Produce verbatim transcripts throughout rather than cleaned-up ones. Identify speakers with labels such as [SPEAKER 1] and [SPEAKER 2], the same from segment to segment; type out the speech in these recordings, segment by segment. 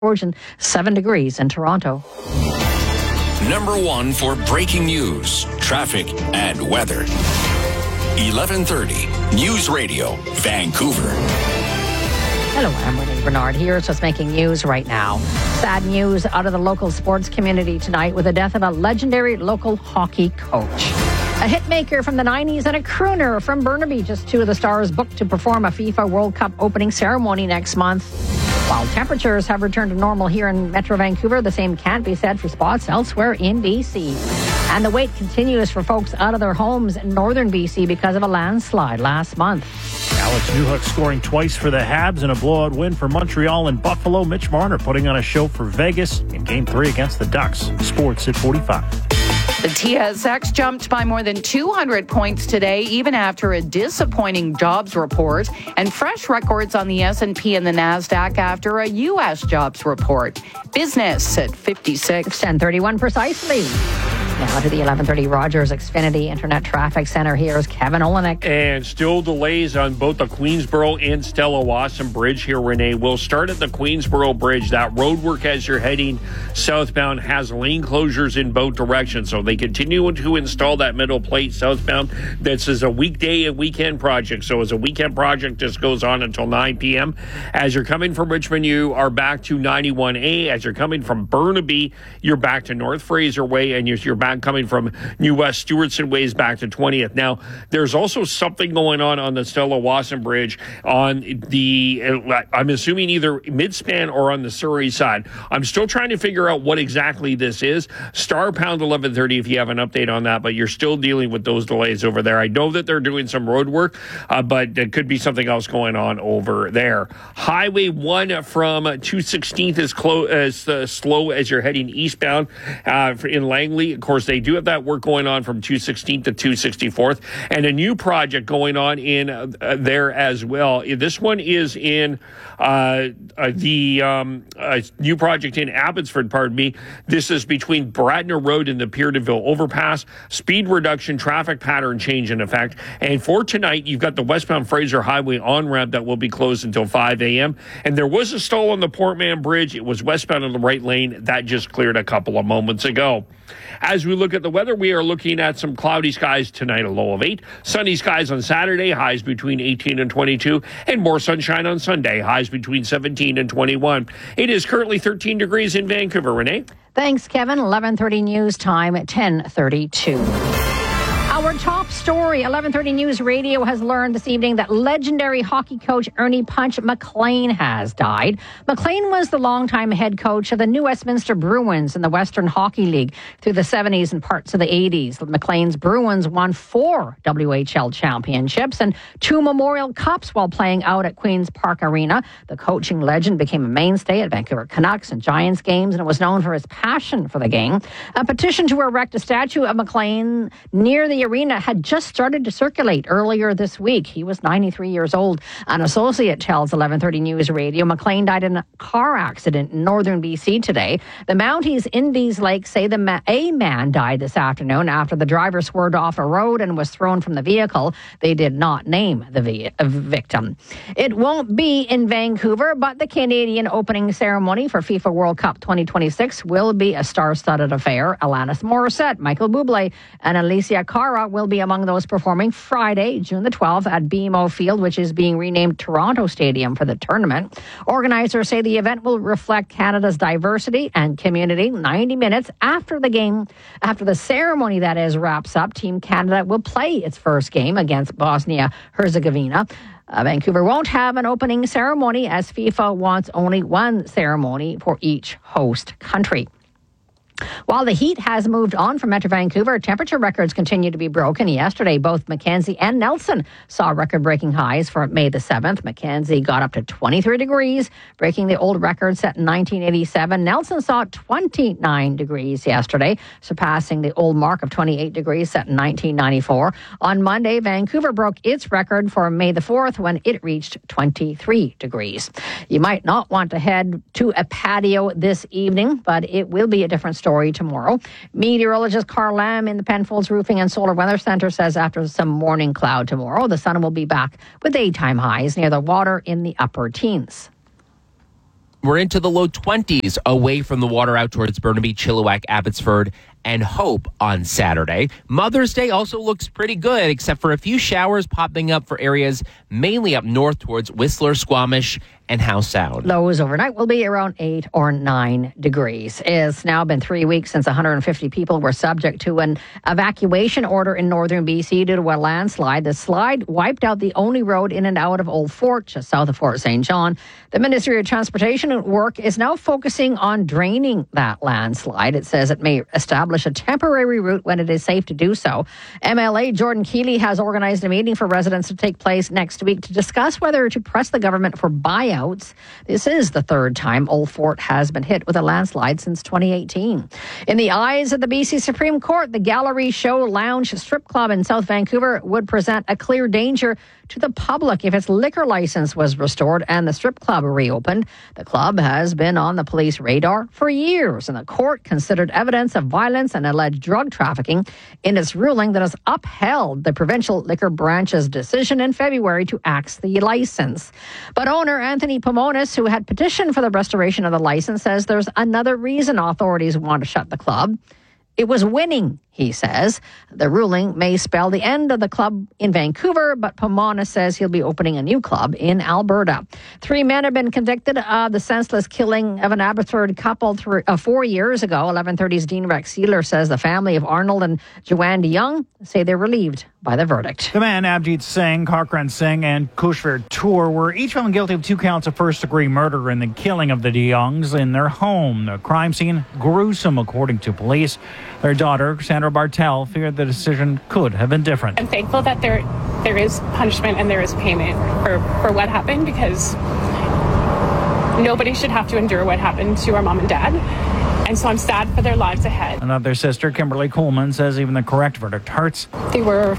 [SPEAKER 1] and seven degrees in Toronto.
[SPEAKER 2] Number one for breaking news, traffic, and weather. eleven thirty News Radio, Vancouver.
[SPEAKER 1] Hello, I'm Renee Bernard here. It's just making news right now. Sad news out of the local sports community tonight with the death of a legendary local hockey coach. A hitmaker from the nineties and a crooner from Burnaby, just two of the stars booked to perform a FIFA World Cup opening ceremony next month. While temperatures have returned to normal here in Metro Vancouver, the same can't be said for spots elsewhere in B C. And the wait continues for folks out of their homes in northern B C because of a landslide last month.
[SPEAKER 3] Alex Newhook scoring twice for the Habs in a blowout win for Montreal and Buffalo. Mitch Marner putting on a show for Vegas in Game three against the Ducks. Sports at forty-five.
[SPEAKER 4] The T S X jumped by more than two hundred points today, even after a disappointing jobs report, and fresh records on the S and P and the NASDAQ after a U S jobs report. Business at fifty-six.
[SPEAKER 1] ten thirty-one precisely. Now to the eleven thirty Rogers Xfinity Internet Traffic Center. Here's Kevin Olenek.
[SPEAKER 5] And still delays on both the Queensboro and Stella Wasson Bridge here, Renee. We'll start at the Queensboro Bridge. That road work as you're heading southbound has lane closures in both directions. So they continue to install that middle plate southbound. This is a weekday and weekend project. So as a weekend project, this goes on until nine p.m. As you're coming from Richmond, you are back to ninety-one A. As you're coming from Burnaby, you're back to North Fraser Way, and you're, you're back coming from New West Stewardson Ways back to twentieth. Now, there's also something going on on the Stella Wasson Bridge on the, I'm assuming either midspan or on the Surrey side. I'm still trying to figure out what exactly this is. Star pound eleven thirty if you have an update on that, but you're still dealing with those delays over there. I know that they're doing some road work, uh, but there could be something else going on over there. Highway one from two sixteenth is clo- as uh, slow as you're heading eastbound uh, in Langley. Of course, they do have that work going on from two sixteenth to two sixty-fourth, and a new project going on in uh, there as well. This one is in uh, uh, the um, uh, new project in Abbotsford, pardon me. This is between Bratner Road and the Pier DeVille overpass. Speed reduction, traffic pattern change in effect. And for tonight, you've got the westbound Fraser Highway on-ramp that will be closed until five a.m. And there was a stall on the Portman Bridge. It was westbound in the right lane. That just cleared a couple of moments ago. As we look at the weather, we are looking at some cloudy skies tonight, a low of eight. Sunny skies on Saturday, highs between eighteen and twenty-two. And more sunshine on Sunday, highs between seventeen and twenty-one. It is currently thirteen degrees in Vancouver. Renee?
[SPEAKER 1] Thanks, Kevin. eleven thirty news time at ten thirty-two. Our top story, eleven thirty News Radio has learned this evening that legendary hockey coach Ernie Punch McLean has died. McLean was the longtime head coach of the New Westminster Bruins in the Western Hockey League through the seventies and parts of the eighties. McLean's Bruins won four W H L championships and two Memorial Cups while playing out at Queen's Park Arena. The coaching legend became a mainstay at Vancouver Canucks and Giants games and was known for his passion for the game. A petition to erect a statue of McLean near the arena had just started to circulate earlier this week. He was ninety-three years old. An associate tells eleven thirty News Radio McLean died in a car accident in northern B C today. The Mounties Indies Lake say the ma- a man died this afternoon after the driver swerved off a road and was thrown from the vehicle. They did not name the vi- uh, victim. It won't be in Vancouver, but the Canadian opening ceremony for FIFA World Cup twenty twenty-six will be a star-studded affair. Alanis Morissette, Michael Bublé, and Alicia Cara will be among those performing Friday, June the twelfth at B M O Field, which is being renamed Toronto Stadium for the tournament. Organizers say the event will reflect Canada's diversity and community. ninety minutes after the game, after the ceremony that is wraps up, Team Canada will play its first game against Bosnia-Herzegovina. Uh, Vancouver won't have an opening ceremony as FIFA wants only one ceremony for each host country. While the heat has moved on from Metro Vancouver, temperature records continue to be broken. Yesterday, both Mackenzie and Nelson saw record-breaking highs for May the seventh. Mackenzie got up to twenty-three degrees, breaking the old record set in nineteen eighty-seven. Nelson saw twenty-nine degrees yesterday, surpassing the old mark of twenty-eight degrees set in nineteen ninety-four. On Monday, Vancouver broke its record for May the fourth when it reached twenty-three degrees. You might not want to head to a patio this evening, but it will be a different story tomorrow. Meteorologist Carl Lamb in the Penfolds Roofing and Solar Weather Center says after some morning cloud tomorrow, the sun will be back with daytime highs near the water in the upper teens.
[SPEAKER 6] We're into the low twenties away from the water out towards Burnaby, Chilliwack, Abbotsford, and Hope on Saturday. Mother's Day also looks pretty good, except for a few showers popping up for areas mainly up north towards Whistler, Squamish, and Howe Sound.
[SPEAKER 1] Lows overnight will be around eight or nine degrees. It's now been three weeks since one hundred fifty people were subject to an evacuation order in northern B C due to a landslide. The slide wiped out the only road in and out of Old Fort, just south of Fort Saint John. The Ministry of Transportation at work is now focusing on draining that landslide. It says it may establish a temporary route when it is safe to do so. M L A Jordan Keeley has organized a meeting for residents to take place next week to discuss whether to press the government for buyouts. This is the third time Old Fort has been hit with a landslide since twenty eighteen. In the eyes of the B C Supreme Court, the Gallery Show Lounge Strip Club in South Vancouver would present a clear danger to the public if its liquor license was restored and the strip club reopened. The club has been on the police radar for years, and the court considered evidence of violence and alleged drug trafficking in its ruling that has upheld the provincial liquor branch's decision in February to axe the license. But owner Anthony Pomonis, who had petitioned for the restoration of the license, says there's another reason authorities want to shut the club. It was winning, he says. The ruling may spell the end of the club in Vancouver, but Pomona says he'll be opening a new club in Alberta. Three men have been convicted of the senseless killing of an Abbotsford couple three, uh, four years ago. eleven thirty's Dean Rex Sealer says the family of Arnold and Joanne DeYoung say they're relieved by the verdict.
[SPEAKER 7] The men, Abjit Singh, Karkran Singh, and Kushver Tour, were each found guilty of two counts of first-degree murder in the killing of the DeYoungs in their home. The crime scene gruesome, according to police. Their daughter, Sandra Bartel, feared the decision could have been different.
[SPEAKER 8] I'm thankful that there there is punishment and there is payment for, for what happened, because nobody should have to endure what happened to our mom and dad. And so I'm sad for their lives ahead.
[SPEAKER 7] Another sister, Kimberly Coleman, says even the correct verdict hurts.
[SPEAKER 8] They were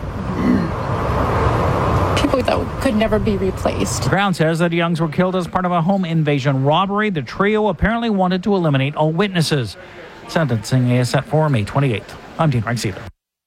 [SPEAKER 8] people that could never be replaced.
[SPEAKER 7] The Crown says that the Youngs were killed as part of a home invasion robbery. The trio apparently wanted to eliminate all witnesses. Sentencing is set for May twenty-eighth. I'm Dean Rex Sealer.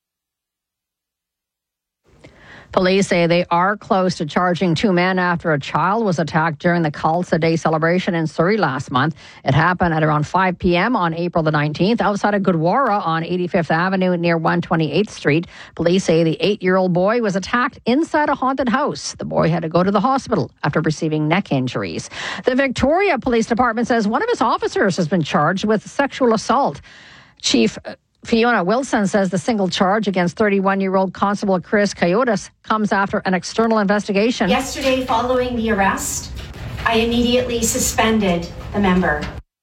[SPEAKER 1] Police say they are close to charging two men after a child was attacked during the Khalsa Day celebration in Surrey last month. It happened at around five p.m. on April the nineteenth outside of Gurdwara on eighty-fifth Avenue near one hundred twenty-eighth Street. Police say the eight-year-old boy was attacked inside a haunted house. The boy had to go to the hospital after receiving neck injuries. The Victoria Police Department says one of its officers has been charged with sexual assault. Chief Fiona Wilson says the single charge against thirty-one-year-old Constable Chris Coyotes comes after an external investigation.
[SPEAKER 9] Yesterday, following the arrest, I immediately suspended the member.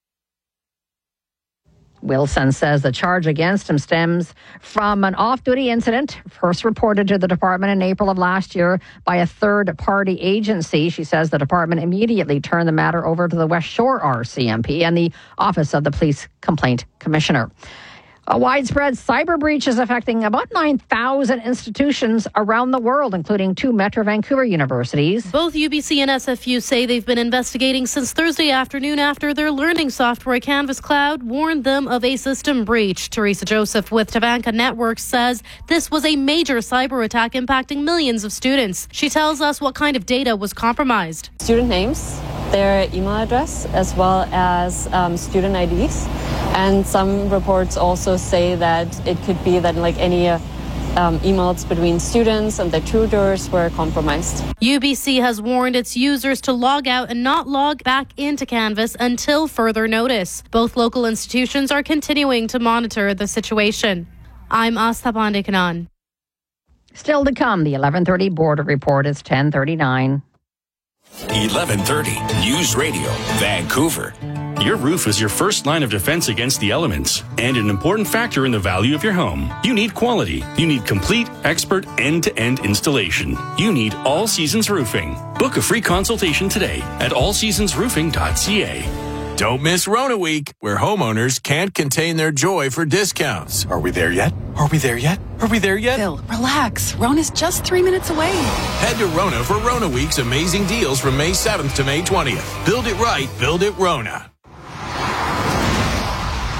[SPEAKER 1] Wilson says the charge against him stems from an off-duty incident first reported to the department in April of last year by a third-party agency. She says the department immediately turned the matter over to the West Shore R C M P and the Office of the Police Complaint Commissioner. A widespread cyber breach is affecting about nine thousand institutions around the world, including two Metro Vancouver universities.
[SPEAKER 10] Both U B C and S F U say they've been investigating since Thursday afternoon after their learning software Canvas Cloud warned them of a system breach. Teresa Joseph with Tavanka Networks says this was a major cyber attack impacting millions of students. She tells us what kind of data was compromised.
[SPEAKER 11] Student names, their email address, as well as um, student I Ds. And some reports also say that it could be that like any uh, um, emails between students and their tutors were compromised.
[SPEAKER 10] U B C has warned its users to log out and not log back into Canvas until further notice. Both local institutions are continuing to monitor the situation. I'm Astha Pandekanan.
[SPEAKER 1] Still to come, the eleven thirty Border Report is ten thirty-nine.
[SPEAKER 2] eleven thirty News Radio, Vancouver.
[SPEAKER 12] Your roof is your first line of defense against the elements and an important factor in the value of your home. You need quality. You need complete, expert, end-to-end installation. You need All Seasons Roofing. Book a free consultation today at all seasons roofing dot c a.
[SPEAKER 13] Don't miss Rona Week, where homeowners can't contain their joy for discounts. Are we there yet? Are we there yet? Are we there yet?
[SPEAKER 14] Phil, relax. Rona's just three minutes away.
[SPEAKER 13] Head to Rona for Rona Week's amazing deals from May seventh to May twentieth. Build it right, build it Rona.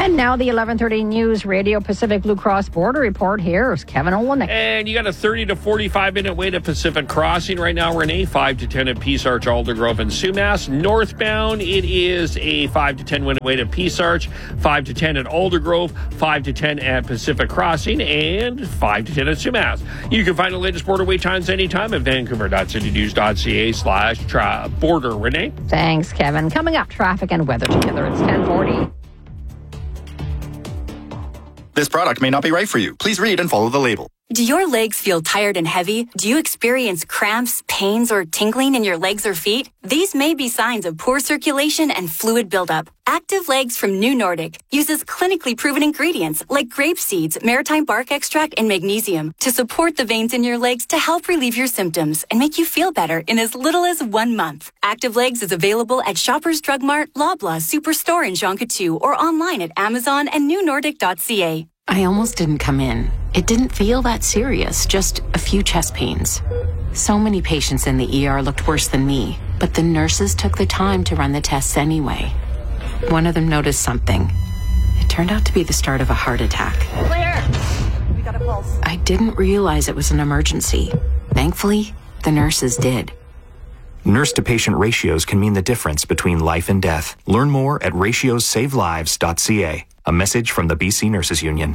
[SPEAKER 1] And now the eleven thirty News Radio Pacific Blue Cross Border Report. Here's Kevin Olenek.
[SPEAKER 5] And you got a thirty to forty-five minute wait at Pacific Crossing right now. Renee, five to ten at Peace Arch, Aldergrove, and Sumas. Northbound, it is a five to ten minute wait at Peace Arch, five to ten at Aldergrove, five to ten at Pacific Crossing, and five to ten at Sumas. You can find the latest border wait times anytime at vancouver.citynews.ca slash border. Renee?
[SPEAKER 1] Thanks, Kevin. Coming up, traffic and weather together. It's ten forty.
[SPEAKER 15] This product may not be right for you. Please read and follow the label.
[SPEAKER 16] Do your legs feel tired and heavy? Do you experience cramps, pains, or tingling in your legs or feet? These may be signs of poor circulation and fluid buildup. Active Legs from New Nordic uses clinically proven ingredients like grape seeds, maritime bark extract, and magnesium to support the veins in your legs to help relieve your symptoms and make you feel better in as little as one month. Active Legs is available at Shoppers Drug Mart, Loblaw, Superstore in Jonquière, or online at Amazon and new nordic dot c a.
[SPEAKER 17] I almost didn't come in. It didn't feel that serious, just a few chest pains. So many patients in the E R looked worse than me, but the nurses took the time to run the tests anyway. One of them noticed something. It turned out to be the start of a heart attack.
[SPEAKER 18] Clear! We got a pulse.
[SPEAKER 17] I didn't realize it was an emergency. Thankfully, the nurses did.
[SPEAKER 19] Nurse-to-patient ratios can mean the difference between life and death. Learn more at ratios save lives dot c a. A message from the B C Nurses Union.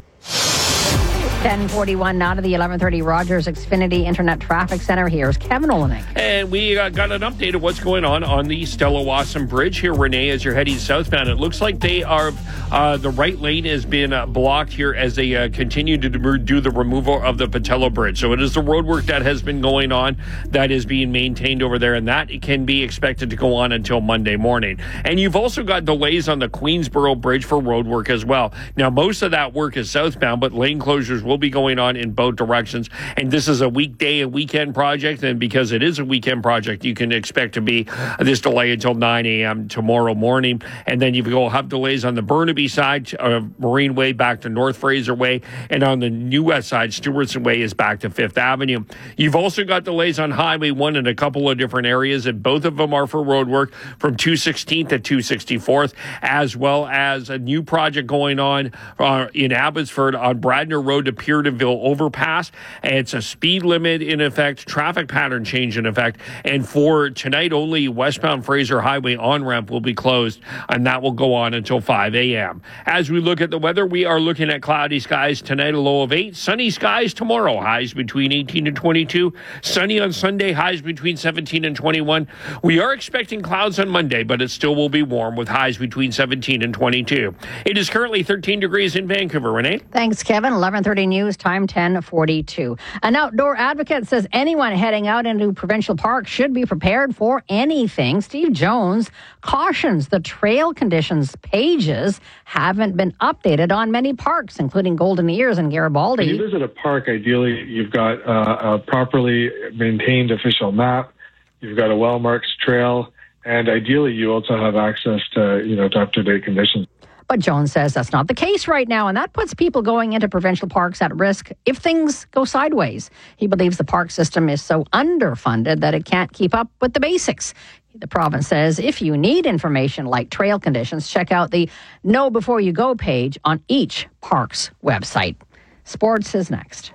[SPEAKER 1] ten forty-one now to the eleven thirty Rogers Xfinity Internet Traffic Center. Here's Kevin Olenek.
[SPEAKER 5] And we uh, got an update of what's going on on the Stella Wasson Bridge here, Renee, as you're heading southbound. It looks like they are, uh, the right lane has been uh, blocked here as they uh, continue to do the removal of the Patello Bridge. So it is the road work that has been going on that is being maintained over there, and that can be expected to go on until Monday morning. And you've also got delays on the Queensboro Bridge for road work as well. Now, most of that work is southbound, but lane closures will be going on in both directions. And this is a weekday and weekend project. And because it is a weekend project, you can expect to be this delay until nine a.m. tomorrow morning. And then you will have delays on the Burnaby side, uh, Marine Way back to North Fraser Way. And on the New West side, Stewartson Way is back to Fifth Avenue. You've also got delays on Highway one in a couple of different areas, and both of them are for road work from two sixteenth to two sixty-fourth, as well as a new project going on uh, in Abbotsford on Bradner Road to Peterville overpass. It's a speed limit in effect, traffic pattern change in effect, and for tonight only, westbound Fraser Highway on-ramp will be closed, and that will go on until five a.m. As we look at the weather, we are looking at cloudy skies tonight, a low of eight, sunny skies tomorrow, highs between eighteen and twenty-two, sunny on Sunday, highs between seventeen and twenty-one. We are expecting clouds on Monday, but it still will be warm with highs between seventeen and twenty-two. It is currently thirteen degrees in Vancouver. Renee?
[SPEAKER 1] Thanks, Kevin. eleven thirty News, time ten forty-two. An outdoor advocate says anyone heading out into provincial parks should be prepared for anything. Steve Jones cautions the trail conditions pages haven't been updated on many parks, including Golden Ears and Garibaldi.
[SPEAKER 20] When you visit a park, ideally you've got uh, a properly maintained official map, you've got a well-marked trail, and ideally you also have access to, you know, to up-to-date conditions.
[SPEAKER 1] But Jones says that's not the case right now, and that puts people going into provincial parks at risk if things go sideways. He believes the park system is so underfunded that it can't keep up with the basics. The province says if you need information like trail conditions, check out the Know Before You Go page on each park's website. Sports is next.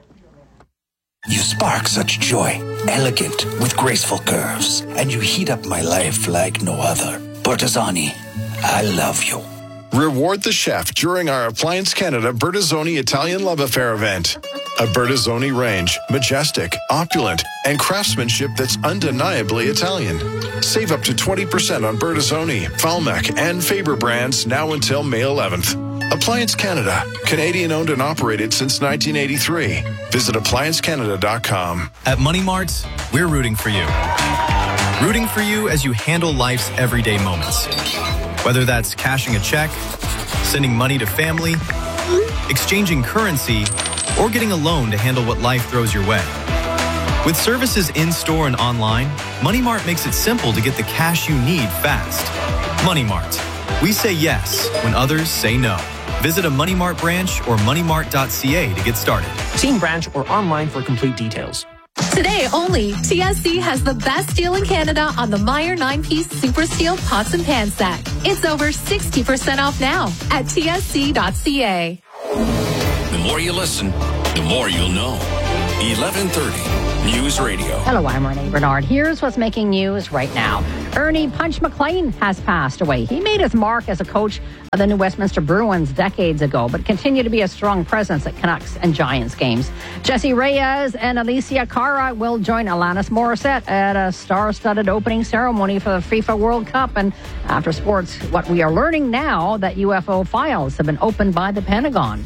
[SPEAKER 21] You spark such joy, elegant with graceful curves, and you heat up my life like no other. Bertazzoni, I love you.
[SPEAKER 13] Reward the chef during our Appliance Canada Bertazzoni Italian Love Affair event. A Bertazzoni range, majestic, opulent, and craftsmanship that's undeniably Italian. Save up to twenty percent on Bertazzoni, Falmec, and Faber brands now until May eleventh. Appliance Canada, Canadian owned and operated since nineteen eighty-three. Visit appliance canada dot com.
[SPEAKER 22] At Money Mart, we're rooting for you. Rooting for you as you handle life's everyday moments. Whether that's cashing a check, sending money to family, exchanging currency, or getting a loan to handle what life throws your way. With services in-store and online, Money Mart makes it simple to get the cash you need fast. Money Mart. We say yes when others say no. Visit a Money Mart branch or money mart dot c a to get started.
[SPEAKER 23] See branch or online for complete details.
[SPEAKER 3] Today only, T S C has the best deal in Canada on the Meijer nine-piece Super Steel Pots and Pan set. It's over sixty percent off now at T S C dot C A.
[SPEAKER 2] The more you listen, the more you'll know. eleven thirty News Radio.
[SPEAKER 1] Hello, I'm Renee Bernard. Here's what's making news right now. Ernie Punch McLean has passed away. He made his mark as a coach of the New Westminster Bruins decades ago, but continued to be a strong presence at Canucks and Giants games. Jesse Reyes and Alicia Cara will join Alanis Morissette at a star-studded opening ceremony for the FIFA World Cup. And after sports, what we are learning now that U F O files have been opened by the Pentagon.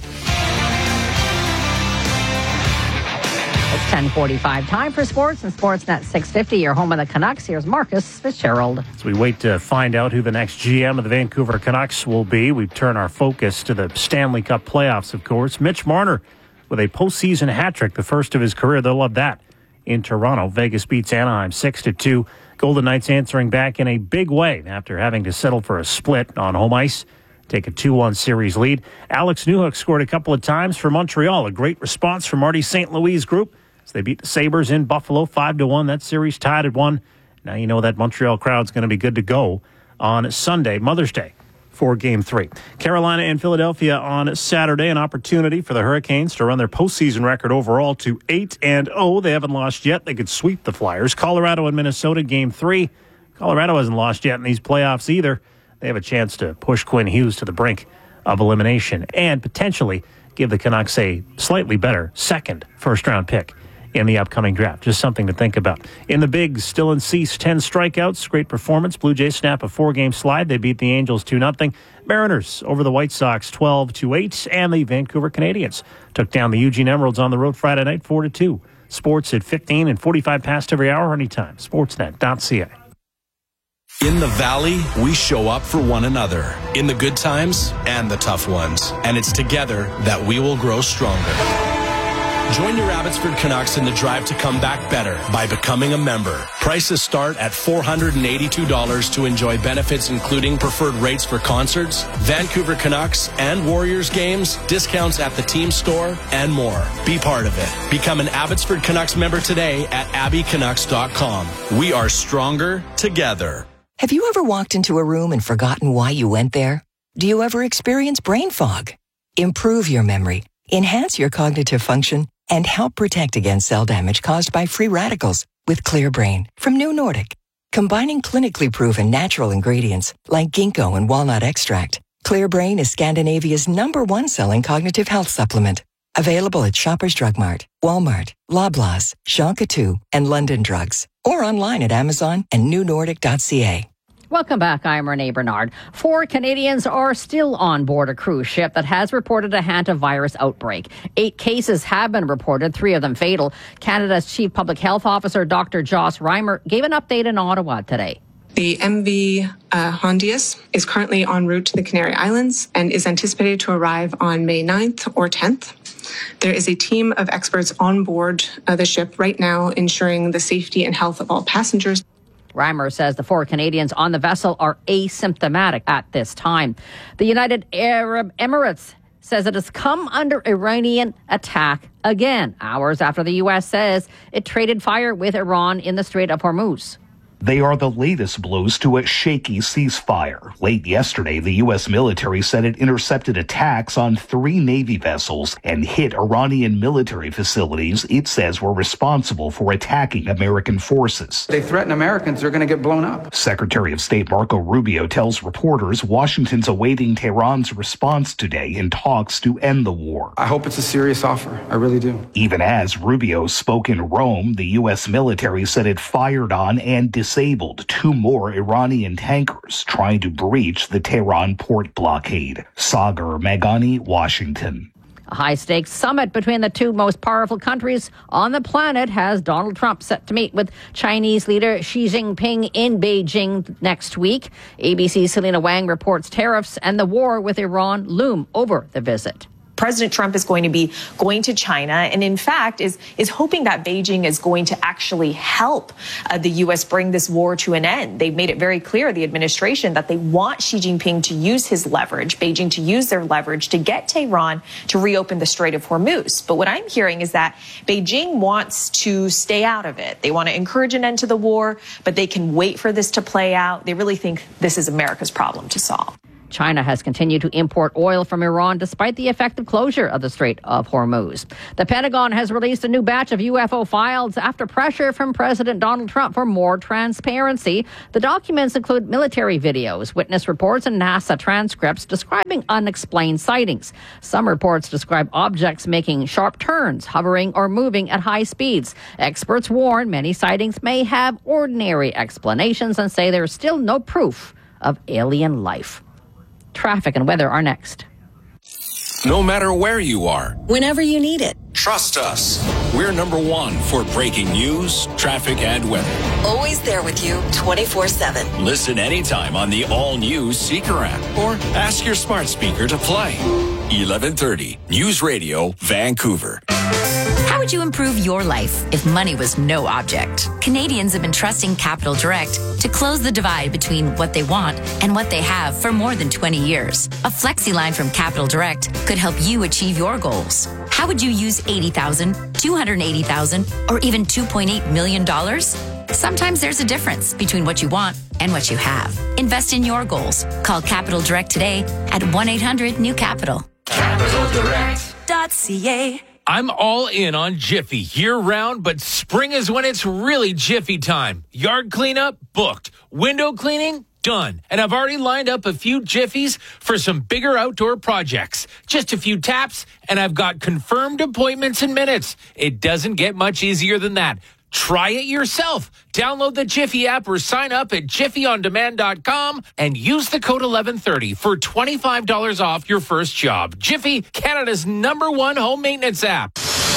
[SPEAKER 1] It's ten forty-five. Time for sports and Sportsnet six fifty. Your home of the Canucks. Here's Marcus Fitzgerald.
[SPEAKER 4] As we wait to find out who the next G M of the Vancouver Canucks will be, we turn our focus to the Stanley Cup playoffs, of course. Mitch Marner with a postseason hat trick, the first of his career. They'll love that in Toronto. Vegas beats Anaheim six to two. Golden Knights answering back in a big way after having to settle for a split on home ice. Take a two one series lead. Alex Newhook scored a couple of times for Montreal. A great response from Marty Saint Louis' group. So they beat the Sabres in Buffalo five to one. That series tied at one. Now you know that Montreal crowd's going to be good to go on Sunday, Mother's Day, for Game three. Carolina and Philadelphia on Saturday, an opportunity for the Hurricanes to run their postseason record overall to eight and oh. They haven't lost yet. They could sweep the Flyers. Colorado and Minnesota, Game three. Colorado hasn't lost yet in these playoffs either. They have a chance to push Quinn Hughes to the brink of elimination and potentially give the Canucks a slightly better second first-round pick in the upcoming draft. Just something to think about. In the bigs, still in Cease, ten strikeouts. Great performance. Blue Jays snap a four-game slide. They beat the Angels two nothing. Mariners over the White Sox twelve to eight. And the Vancouver Canadians took down the Eugene Emeralds on the road Friday night four to two. Sports at fifteen and forty-five past every hour anytime. Sportsnet dot C A.
[SPEAKER 23] In the Valley, we show up for one another in the good times and the tough ones. And it's together that we will grow stronger. Join your Abbotsford Canucks in the drive to come back better by becoming a member. Prices start at four hundred eighty-two dollars to enjoy benefits including preferred rates for concerts, Vancouver Canucks and Warriors games, discounts at the team store, and more. Be part of it. Become an Abbotsford Canucks member today at abby canucks dot com. We are stronger together.
[SPEAKER 24] Have you ever walked into a room and forgotten why you went there? Do you ever experience brain fog? Improve your memory, enhance your cognitive function, and help protect against cell damage caused by free radicals with Clear Brain from New Nordic. Combining clinically proven natural ingredients like ginkgo and walnut extract, Clear Brain is Scandinavia's number one selling cognitive health supplement. Available at Shoppers Drug Mart, Walmart, Loblaws, Jean Coutu, and London Drugs. Or online at Amazon and new nordic dot c a.
[SPEAKER 1] Welcome back. I'm Renee Bernard. Four Canadians are still on board a cruise ship that has reported a hantavirus outbreak. Eight cases have been reported, three of them fatal. Canada's Chief Public Health Officer, Doctor Joss Reimer, gave an update in Ottawa today.
[SPEAKER 25] The M V uh, Hondius is currently en route to the Canary Islands and is anticipated to arrive on May ninth or tenth. There is a team of experts on board uh, the ship right now ensuring the safety and health of all passengers.
[SPEAKER 1] Reimer says the four Canadians on the vessel are asymptomatic at this time. The United Arab Emirates says it has come under Iranian attack again, hours after the U S says it traded fire with Iran in the Strait of Hormuz.
[SPEAKER 26] They are the latest blows to a shaky ceasefire. Late yesterday, the U S military said it intercepted attacks on three Navy vessels and hit Iranian military facilities it says were responsible for attacking American forces.
[SPEAKER 27] They threaten Americans, they're going to get blown up.
[SPEAKER 26] Secretary of State Marco Rubio tells reporters Washington's awaiting Tehran's response today in talks to end the war.
[SPEAKER 27] I hope it's a serious offer. I really do.
[SPEAKER 26] Even as Rubio spoke in Rome, the U S military said it fired on and disabled two more Iranian tankers trying to breach the Tehran port blockade. Sagar Meghani, Washington.
[SPEAKER 1] A high-stakes summit between the two most powerful countries on the planet has Donald Trump set to meet with Chinese leader Xi Jinping in Beijing next week. A B C's Selena Wang reports tariffs and the war with Iran loom over the visit.
[SPEAKER 6] President Trump is going to be going to China and, in fact, is is hoping that Beijing is going to actually help uh, the U S bring this war to an end. They've made it very clear, the administration, that they want Xi Jinping to use his leverage, Beijing to use their leverage to get Tehran to reopen the Strait of Hormuz. But what I'm hearing is that Beijing wants to stay out of it. They want to encourage an end to the war, but they can wait for this to play out. They really think this is America's problem to solve.
[SPEAKER 1] China has continued to import oil from Iran despite the effective closure of the Strait of Hormuz. The Pentagon has released a new batch of U F O files after pressure from President Donald Trump for more transparency. The documents include military videos, witness reports, and NASA transcripts describing unexplained sightings. Some reports describe objects making sharp turns, hovering, or moving at high speeds. Experts warn many sightings may have ordinary explanations and say there is still no proof of alien life. Traffic and weather are next.
[SPEAKER 2] No matter where you are,
[SPEAKER 7] whenever you need it,
[SPEAKER 2] trust us. We're number one for breaking news, traffic, and weather.
[SPEAKER 7] Always there with you twenty-four seven.
[SPEAKER 2] Listen anytime on the all-new Seeker app or ask your smart speaker to play. eleven thirty News Radio, Vancouver.
[SPEAKER 8] How would you improve your life if money was no object? Canadians have been trusting Capital Direct to close the divide between what they want and what they have for more than twenty years. A flexi line from Capital Direct could help you achieve your goals. How would you use eighty thousand dollars, two hundred eighty thousand dollars, or even two point eight million dollars? Sometimes there's a difference between what you want and what you have. Invest in your goals. Call Capital Direct today at one eight hundred new capital.
[SPEAKER 9] capital direct dot c a.
[SPEAKER 10] I'm all in on Jiffy year-round, but spring is when it's really Jiffy time. Yard cleanup? Booked. Window cleaning? Done. And I've already lined up a few Jiffies for some bigger outdoor projects. Just a few taps, and I've got confirmed appointments in minutes. It doesn't get much easier than that. Try it yourself. Download the Jiffy app or sign up at jiffy on demand dot com and use the code eleven thirty for twenty-five dollars off your first job. Jiffy, Canada's number one home maintenance app.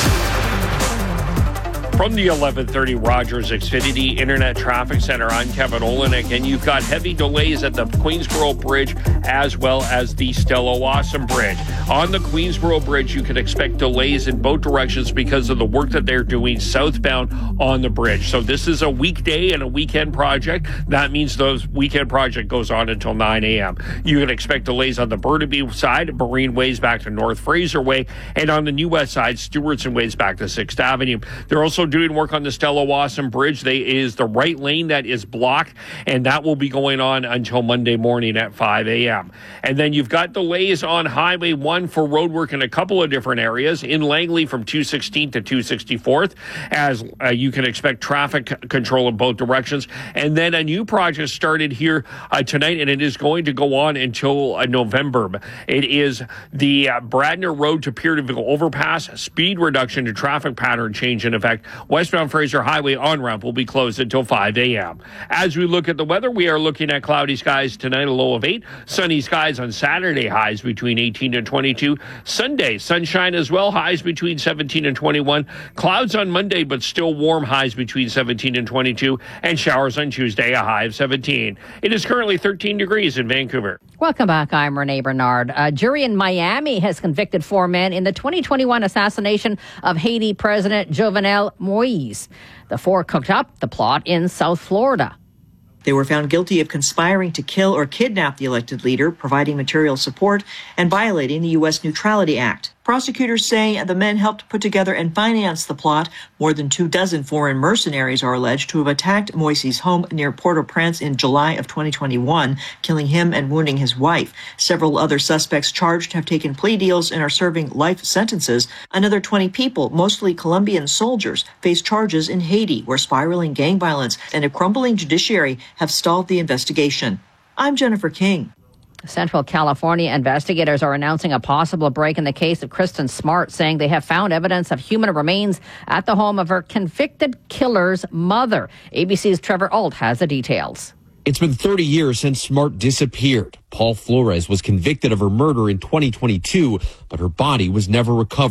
[SPEAKER 5] From the eleven thirty Rogers Xfinity Internet Traffic Center, I'm Kevin Olenek, and you've got heavy delays at the Queensboro Bridge as well as the Stella Wasson Bridge. On the Queensboro Bridge, you can expect delays in both directions because of the work that they're doing southbound on the bridge. So this is a weekday and a weekend project. That means the weekend project goes on until nine a.m. You can expect delays on the Burnaby side, Marine Ways back to North Fraser Way, and on the New West side, Stewardson Ways back to sixth Avenue. They're also doing work on the Stella Wasson Bridge. They is the right lane that is blocked, and that will be going on until Monday morning at five a.m. And then you've got delays on Highway one for road work in a couple of different areas. In Langley from two sixteenth to two sixty-fourth, as uh, you can expect traffic c- control in both directions. And then a new project started here uh, tonight, and it is going to go on until uh, November. It is the uh, Bradner Road to Peterville Overpass. Speed reduction to traffic pattern change in effect. Westbound Fraser Highway on-ramp will be closed until five a.m. As we look at the weather, we are looking at cloudy skies tonight, a low of eight. Sunny skies on Saturday, highs between eighteen and twenty-two. Sunday, sunshine as well, highs between seventeen and twenty-one. Clouds on Monday, but still warm, highs between seventeen and twenty-two. And showers on Tuesday, a high of seventeen. It is currently thirteen degrees in Vancouver.
[SPEAKER 1] Welcome back. I'm Renee Bernard. A jury in Miami has convicted four men in the twenty twenty-one assassination of Haiti President Jovenel Moise. The four cooked up the plot in South Florida.
[SPEAKER 11] They were found guilty of conspiring to kill or kidnap the elected leader, providing material support, and violating the U S Neutrality Act. Prosecutors say the men helped put together and finance the plot. More than two dozen foreign mercenaries are alleged to have attacked Moise's home near Port-au-Prince in July of twenty twenty-one, killing him and wounding his wife. Several other suspects charged have taken plea deals and are serving life sentences. Another twenty people, mostly Colombian soldiers, face charges in Haiti, where spiraling gang violence and a crumbling judiciary have stalled the investigation. I'm Jennifer King.
[SPEAKER 1] Central California investigators are announcing a possible break in the case of Kristen Smart, saying they have found evidence of human remains at the home of her convicted killer's mother. A B C's Trevor Ault has the details.
[SPEAKER 12] It's been thirty years since Smart disappeared. Paul Flores was convicted of her murder in twenty twenty-two, but her body was never recovered. The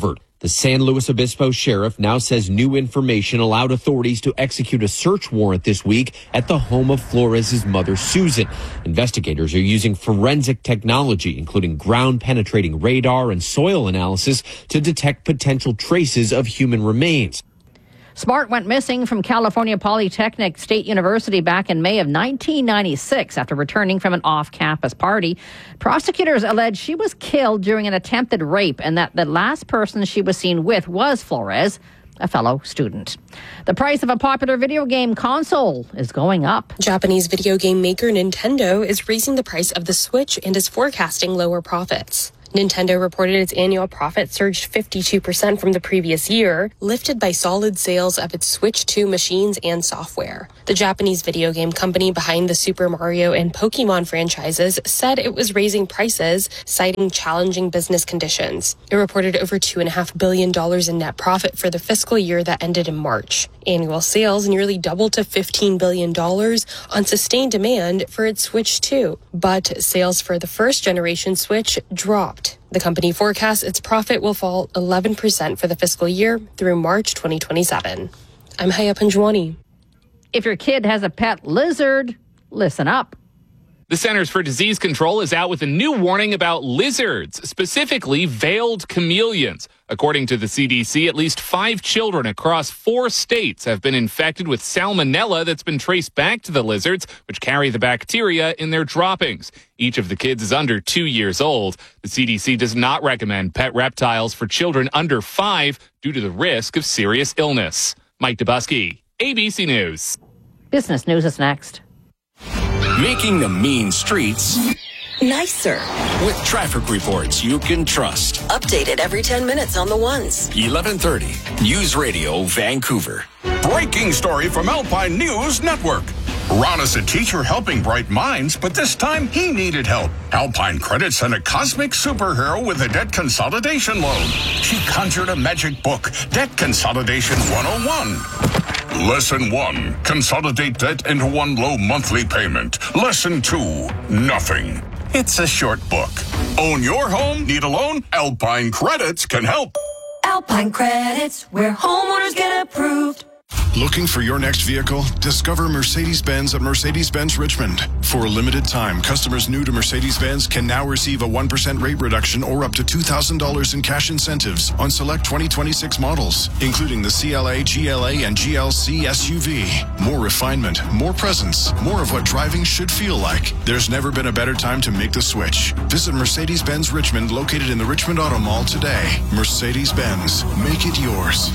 [SPEAKER 12] The San Luis Obispo sheriff now says new information allowed authorities to execute a search warrant this week at the home of Flores' mother, Susan. Investigators are using forensic technology, including ground-penetrating radar and soil analysis, to detect potential traces of human remains.
[SPEAKER 1] Smart went missing from California Polytechnic State University back in May of nineteen ninety-six after returning from an off-campus party. Prosecutors allege she was killed during an attempted rape and that the last person she was seen with was Flores, a fellow student. The price of a popular video game console is going up.
[SPEAKER 14] Japanese video game maker Nintendo is raising the price of the Switch and is forecasting lower profits. Nintendo reported its annual profit surged fifty-two percent from the previous year, lifted by solid sales of its Switch two machines and software. The Japanese video game company behind the Super Mario and Pokemon franchises said it was raising prices, citing challenging business conditions. It reported over two point five billion dollars in net profit for the fiscal year that ended in March. Annual sales nearly doubled to fifteen billion dollars on sustained demand for its Switch two. But sales for the first-generation Switch dropped. The company forecasts its profit will fall eleven percent for the fiscal year through March twenty twenty-seven. I'm Haya Panjwani.
[SPEAKER 1] If your kid has a pet lizard, listen up.
[SPEAKER 15] The Centers for Disease Control is out with a new warning about lizards, specifically veiled chameleons. According to the C D C, at least five children across four states have been infected with salmonella that's been traced back to the lizards, which carry the bacteria in their droppings. Each of the kids is under two years old. The C D C does not recommend pet reptiles for children under five due to the risk of serious illness. Mike Dubusky, A B C News.
[SPEAKER 1] Business News is next.
[SPEAKER 2] Making the mean streets
[SPEAKER 7] nicer
[SPEAKER 2] with traffic reports you can trust.
[SPEAKER 7] Updated every ten minutes on the ones.
[SPEAKER 2] eleven thirty News Radio Vancouver.
[SPEAKER 16] Breaking story from Alpine News Network. Ron is a teacher helping bright minds, but this time he needed help. Alpine Credit sent a cosmic superhero with a debt consolidation loan. She conjured a magic book, Debt Consolidation one oh one. Lesson one, consolidate debt into one low monthly payment. Lesson two, nothing. It's a short book. Own your home? Need a loan? Alpine Credits can help.
[SPEAKER 9] Alpine Credits, where homeowners get approved.
[SPEAKER 13] Looking for your next vehicle? Discover Mercedes-Benz at Mercedes-Benz Richmond. For a limited time, customers new to Mercedes-Benz can now receive a one percent rate reduction or up to two thousand dollars in cash incentives on select twenty twenty-six models, including the C L A, G L A, and G L C S U V. More refinement, more presence, more of what driving should feel like. There's never been a better time to make the switch. Visit Mercedes-Benz Richmond, located in the Richmond Auto Mall today. Mercedes-Benz, make it yours.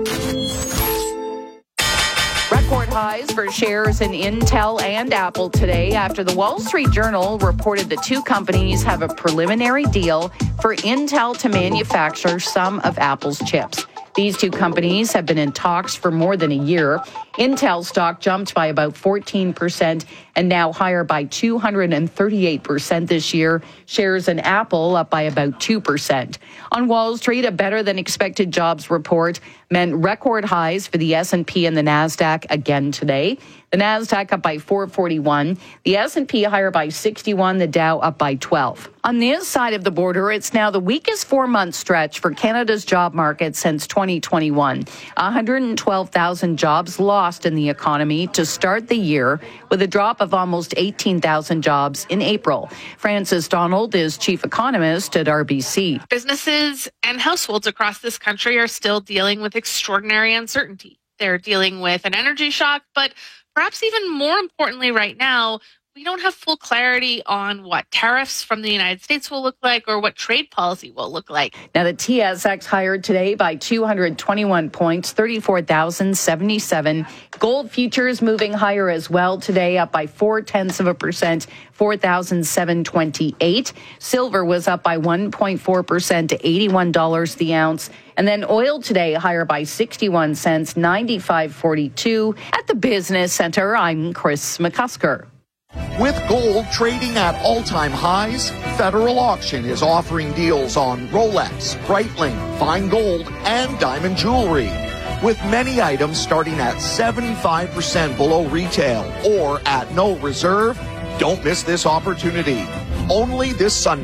[SPEAKER 17] Record highs for shares in Intel and Apple today after the Wall Street Journal reported the two companies have a preliminary deal for Intel to manufacture some of Apple's chips. These two companies have been in talks for more than a year. Intel stock jumped by about fourteen percent and now higher by two hundred thirty-eight percent this year. Shares in Apple up by about two percent. On Wall Street, a better than expected jobs report meant record highs for the S and P and the NASDAQ again today. The NASDAQ up by four forty-one, the S and P higher by sixty-one, the Dow up by twelve. On this side of the border, it's now the weakest four-month stretch for Canada's job market since twenty twenty-one. one hundred twelve thousand jobs lost in the economy to start the year, with a drop of almost eighteen thousand jobs in April. Frances Donald is chief economist at R B C.
[SPEAKER 18] Businesses and households across this country are still dealing with extraordinary uncertainty. They're dealing with an energy shock, but perhaps even more importantly right now, we don't have full clarity on what tariffs from the United States will look like or what trade policy will look like.
[SPEAKER 17] Now, the T S X higher today by two hundred twenty-one points, thirty-four thousand seventy-seven. Gold futures moving higher as well today, up by four tenths of a percent, four thousand seven hundred twenty-eight. Silver was up by one point four percent to eighty-one dollars the ounce. And then oil today higher by sixty-one cents, ninety-five forty-two. At the Business Center, I'm Chris McCusker.
[SPEAKER 19] With gold trading at all-time highs, Federal Auction is offering deals on Rolex, Breitling, fine gold, and diamond jewelry, with many items starting at seventy-five percent below retail or at no reserve. Don't miss this opportunity. Only this Sunday.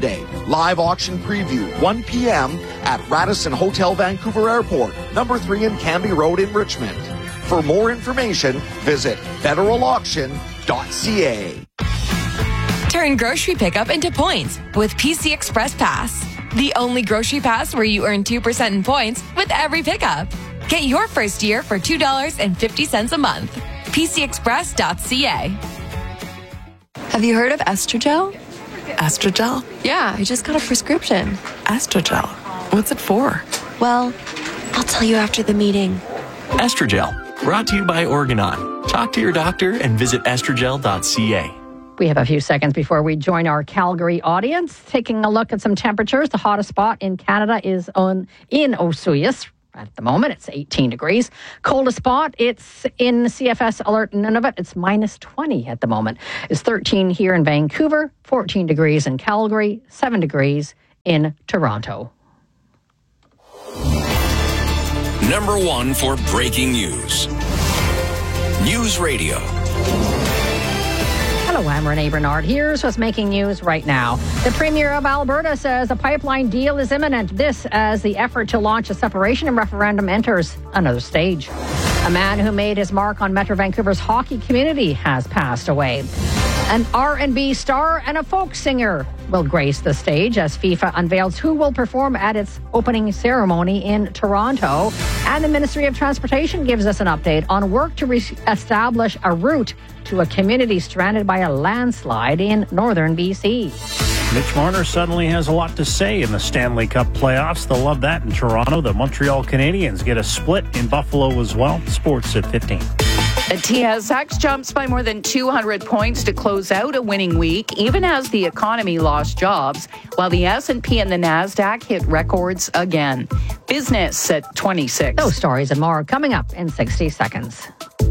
[SPEAKER 19] Live auction preview, one p.m. at Radisson Hotel Vancouver Airport, number three in Canby Road in Richmond. For more information, visit federal auction dot c a.
[SPEAKER 3] Turn grocery pickup into points with P C Express Pass. The only grocery pass where you earn two percent in points with every pickup. Get your first year for two dollars and fifty cents a month. P C express dot c a.
[SPEAKER 4] Have you heard of Estrogel?
[SPEAKER 20] Estrogel?
[SPEAKER 4] Yeah, I just got a prescription.
[SPEAKER 20] Estrogel? What's it for?
[SPEAKER 4] Well, I'll tell you after the meeting.
[SPEAKER 21] Estrogel, brought to you by Organon. Talk to your doctor and visit estrogel dot c a.
[SPEAKER 1] We have a few seconds before we join our Calgary audience. Taking a look at some temperatures. The hottest spot in Canada is on in Osoyoos. At the moment, it's eighteen degrees. Coldest spot, it's in C F S Alert Nunavut. It's minus twenty at the moment. It's thirteen here in Vancouver, fourteen degrees in Calgary, seven degrees in Toronto.
[SPEAKER 2] Number one for breaking news. News Radio.
[SPEAKER 1] Hello, I'm Renee Bernard. Here's what's making news right now. The Premier of Alberta says a pipeline deal is imminent. This as the effort to launch a separation referendum enters another stage. A man who made his mark on Metro Vancouver's hockey community has passed away. An R and B star and a folk singer will grace the stage as FIFA unveils who will perform at its opening ceremony in Toronto. And the Ministry of Transportation gives us an update on work to re- establish a route to a community stranded by a landslide in northern B C.
[SPEAKER 22] Mitch Marner suddenly has a lot to say in the Stanley Cup playoffs. They'll love that in Toronto. The Montreal Canadiens get a split in Buffalo as well. Sports at fifteen.
[SPEAKER 17] The T S X jumps by more than two hundred points to close out a winning week, even as the economy lost jobs, while the S and P and the NASDAQ hit records again. Business at twenty-six.
[SPEAKER 1] Those stories and more coming up in sixty seconds.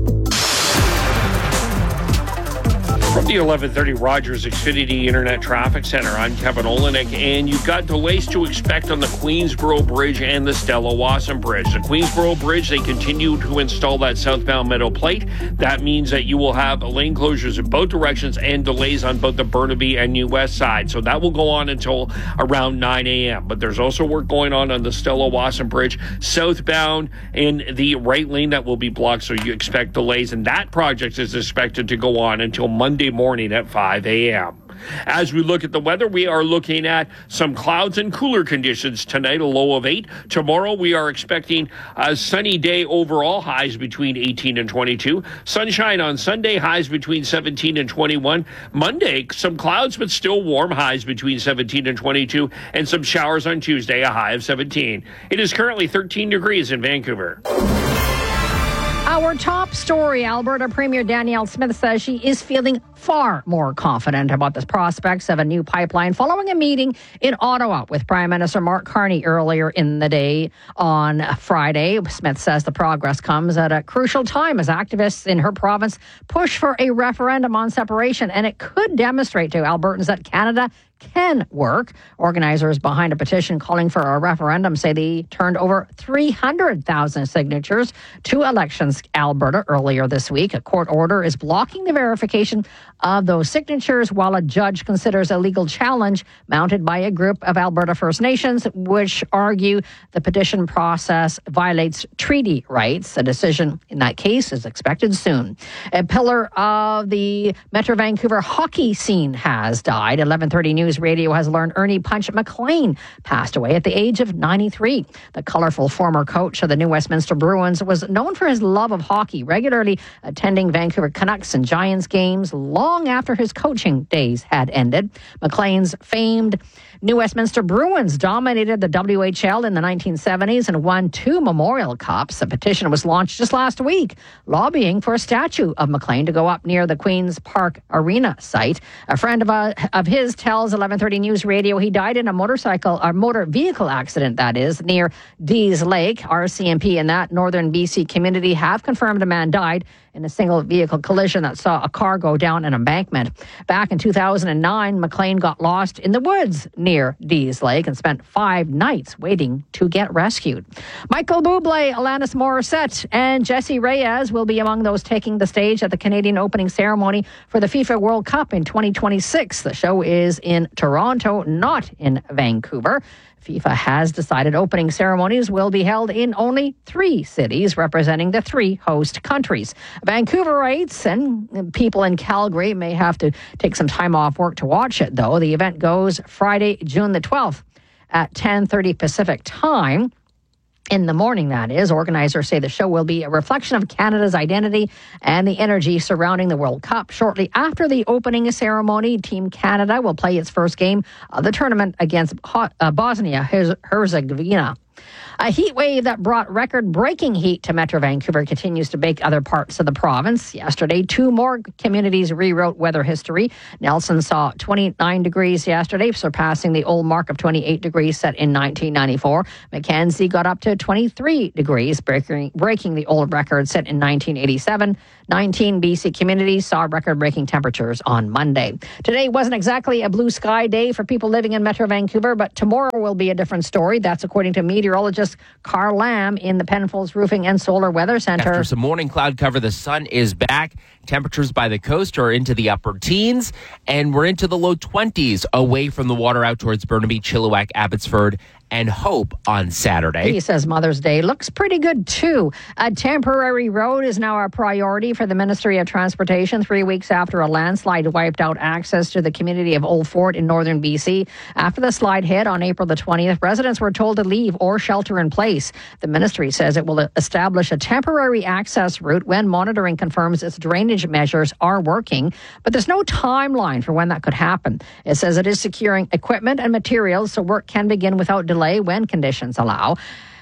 [SPEAKER 5] From the eleven thirty Rogers Xfinity Internet Traffic Center, I'm Kevin Olenek, and you've got delays to expect on the Queensboro Bridge and the Stella Wasson Bridge. The Queensboro Bridge, they continue to install that southbound metal plate. That means that you will have lane closures in both directions and delays on both the Burnaby and New West side. So that will go on until around nine a.m. But there's also work going on on the Stella Wasson Bridge southbound in the right lane that will be blocked. So you expect delays, and that project is expected to go on until Monday morning at five a.m. As we look at the weather, we are looking at some clouds and cooler conditions tonight, a low of eight. Tomorrow, we are expecting a sunny day overall, highs between eighteen and twenty-two. Sunshine on Sunday, highs between seventeen and twenty-one. Monday, some clouds, but still warm, highs between seventeen and twenty-two. And some showers on Tuesday, a high of seventeen. It is currently thirteen degrees in Vancouver.
[SPEAKER 1] Our top story, Alberta Premier Danielle Smith says she is feeling far more confident about the prospects of a new pipeline following a meeting in Ottawa with Prime Minister Mark Carney earlier in the day on Friday. Smith says the progress comes at a crucial time as activists in her province push for a referendum on separation, and it could demonstrate to Albertans that Canada can work. Organizers behind a petition calling for a referendum say they turned over three hundred thousand signatures to Elections Alberta earlier this week. A court order is blocking the verification of those signatures while a judge considers a legal challenge mounted by a group of Alberta First Nations, which argue the petition process violates treaty rights. A decision in that case is expected soon. A pillar of the Metro Vancouver hockey scene has died. eleven thirty News Radio has learned Ernie Punch McLean passed away at the age of ninety-three. The colorful former coach of the New Westminster Bruins was known for his love of hockey, regularly attending Vancouver Canucks and Giants games long after his coaching days had ended. McLean's famed New Westminster Bruins dominated the W H L in the nineteen seventies and won two Memorial Cups. A petition was launched just last week, lobbying for a statue of McLean to go up near the Queen's Park Arena site. A friend of, uh, of his tells eleven thirty News Radio he died in a motorcycle or motor vehicle accident, that is, near Dease Lake. R C M P in that northern B C community have confirmed a man died in a single vehicle collision that saw a car go down an embankment. Back in two thousand nine, McLean got lost in the woods near Dease Lake and spent five nights waiting to get rescued. Michael Bublé, Alanis Morissette, and Jesse Reyes will be among those taking the stage at the Canadian opening ceremony for the FIFA World Cup in twenty twenty-six. The show is in Toronto, not in Vancouver. FIFA has decided opening ceremonies will be held in only three cities, representing the three host countries. Vancouverites and people in Calgary may have to take some time off work to watch it, though. The event goes Friday, June the twelfth at ten thirty Pacific time. In the morning, that is. Organizers say the show will be a reflection of Canada's identity and the energy surrounding the World Cup. Shortly after the opening ceremony, Team Canada will play its first game of the tournament against Bosnia-Herzegovina. A heat wave that brought record-breaking heat to Metro Vancouver continues to bake other parts of the province. Yesterday, two more communities rewrote weather history. Nelson saw twenty-nine degrees yesterday, surpassing the old mark of twenty-eight degrees set in nineteen ninety-four. Mackenzie got up to twenty-three degrees, breaking, breaking the old record set in nineteen eighty-seven. nineteen B C communities saw record-breaking temperatures on Monday. Today wasn't exactly a blue sky day for people living in Metro Vancouver, but tomorrow will be a different story. That's according to meteorologist Carl Lamb in the Penfolds Roofing and Solar Weather Center.
[SPEAKER 6] After some morning cloud cover, the sun is back. Temperatures by the coast are into the upper teens, and we're into the low twenties away from the water out towards Burnaby, Chilliwack, Abbotsford, and Hope on Saturday.
[SPEAKER 1] He says Mother's Day looks pretty good, too. A temporary road is now a priority for the Ministry of Transportation three weeks after a landslide wiped out access to the community of Old Fort in northern B C. After the slide hit on April the twentieth, residents were told to leave or shelter in place. The ministry says it will establish a temporary access route when monitoring confirms its drainage measures are working, but there's no timeline for when that could happen. It says it is securing equipment and materials so work can begin without delay when conditions allow.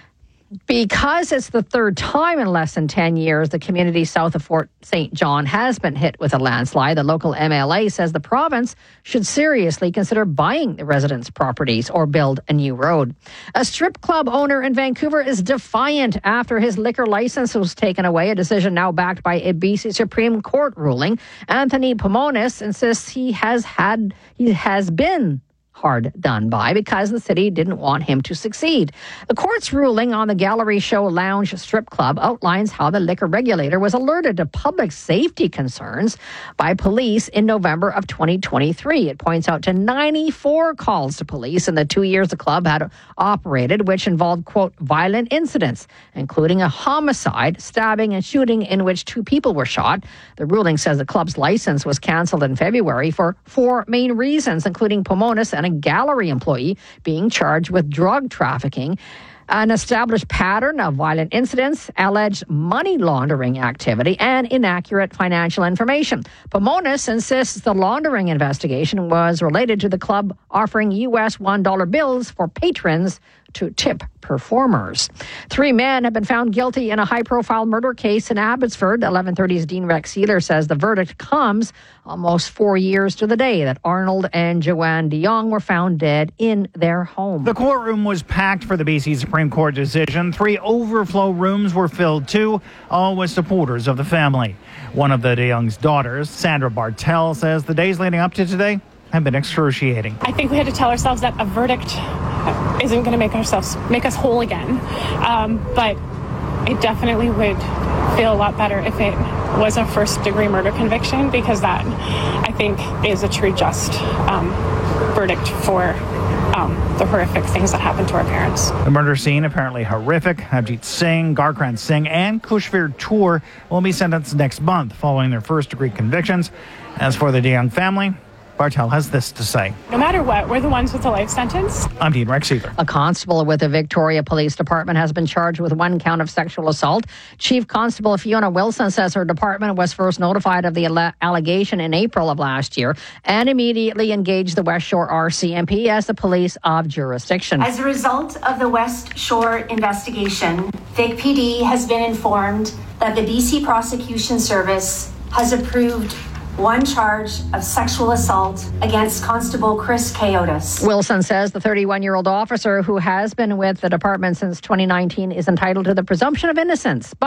[SPEAKER 1] Because it's the third time in less than ten years the community south of Fort Saint John has been hit with a landslide, the local M L A says the province should seriously consider buying the residents' properties or build a new road. A strip club owner in Vancouver is defiant after his liquor license was taken away, a decision now backed by a B C Supreme Court ruling. Anthony Pomonis insists he has had he has been hard done by because the city didn't want him to succeed. The court's ruling on the Gallery Show Lounge strip club outlines how the liquor regulator was alerted to public safety concerns by police in November of twenty twenty-three. It points out to ninety-four calls to police in the two years the club had operated, which involved, quote, violent incidents, including a homicide, stabbing, and shooting in which two people were shot. The ruling says the club's license was canceled in February for four main reasons, including Pomonis and a gallery employee being charged with drug trafficking, an established pattern of violent incidents, alleged money laundering activity, and inaccurate financial information. Pomonis insists the laundering investigation was related to the club offering U S one dollar bills for patrons to tip performers. Three men have been found guilty in a high-profile murder case in Abbotsford. eleven thirty's Dean Rex Sealer says the verdict comes almost four years to the day that Arnold and Joanne DeYoung were found dead in their home.
[SPEAKER 22] The courtroom was packed for the B C Supreme Court decision. Three overflow rooms were filled too, all with supporters of the family. One of the DeYoung's daughters, Sandra Bartel, says the days leading up to today have been excruciating.
[SPEAKER 8] I think we had to tell ourselves that a verdict isn't going to make ourselves make us whole again, um, but it definitely would feel a lot better if it was a first degree murder conviction, because that, I think, is a true just um, verdict for um, the horrific things that happened to our parents.
[SPEAKER 22] The murder scene apparently horrific. Avjit Singh, Garkran Singh, and Kushveer Tour will be sentenced next month following their first degree convictions. As for the DeYoung family, Bartel has this to say.
[SPEAKER 8] No matter what, we're the ones with the life sentence.
[SPEAKER 22] I'm Dean Rex Sealer.
[SPEAKER 1] A constable with the Victoria Police Department has been charged with one count of sexual assault. Chief Constable Fiona Wilson says her department was first notified of the alle- allegation in April of last year and immediately engaged the West Shore R C M P as the police of jurisdiction.
[SPEAKER 23] As a result of the West Shore investigation, Vic P D has been informed that the B C Prosecution Service has approved one charge of sexual assault against Constable Chris Coyotis.
[SPEAKER 1] Wilson says the thirty-one-year-old officer who has been with the department since twenty nineteen is entitled to the presumption of innocence, but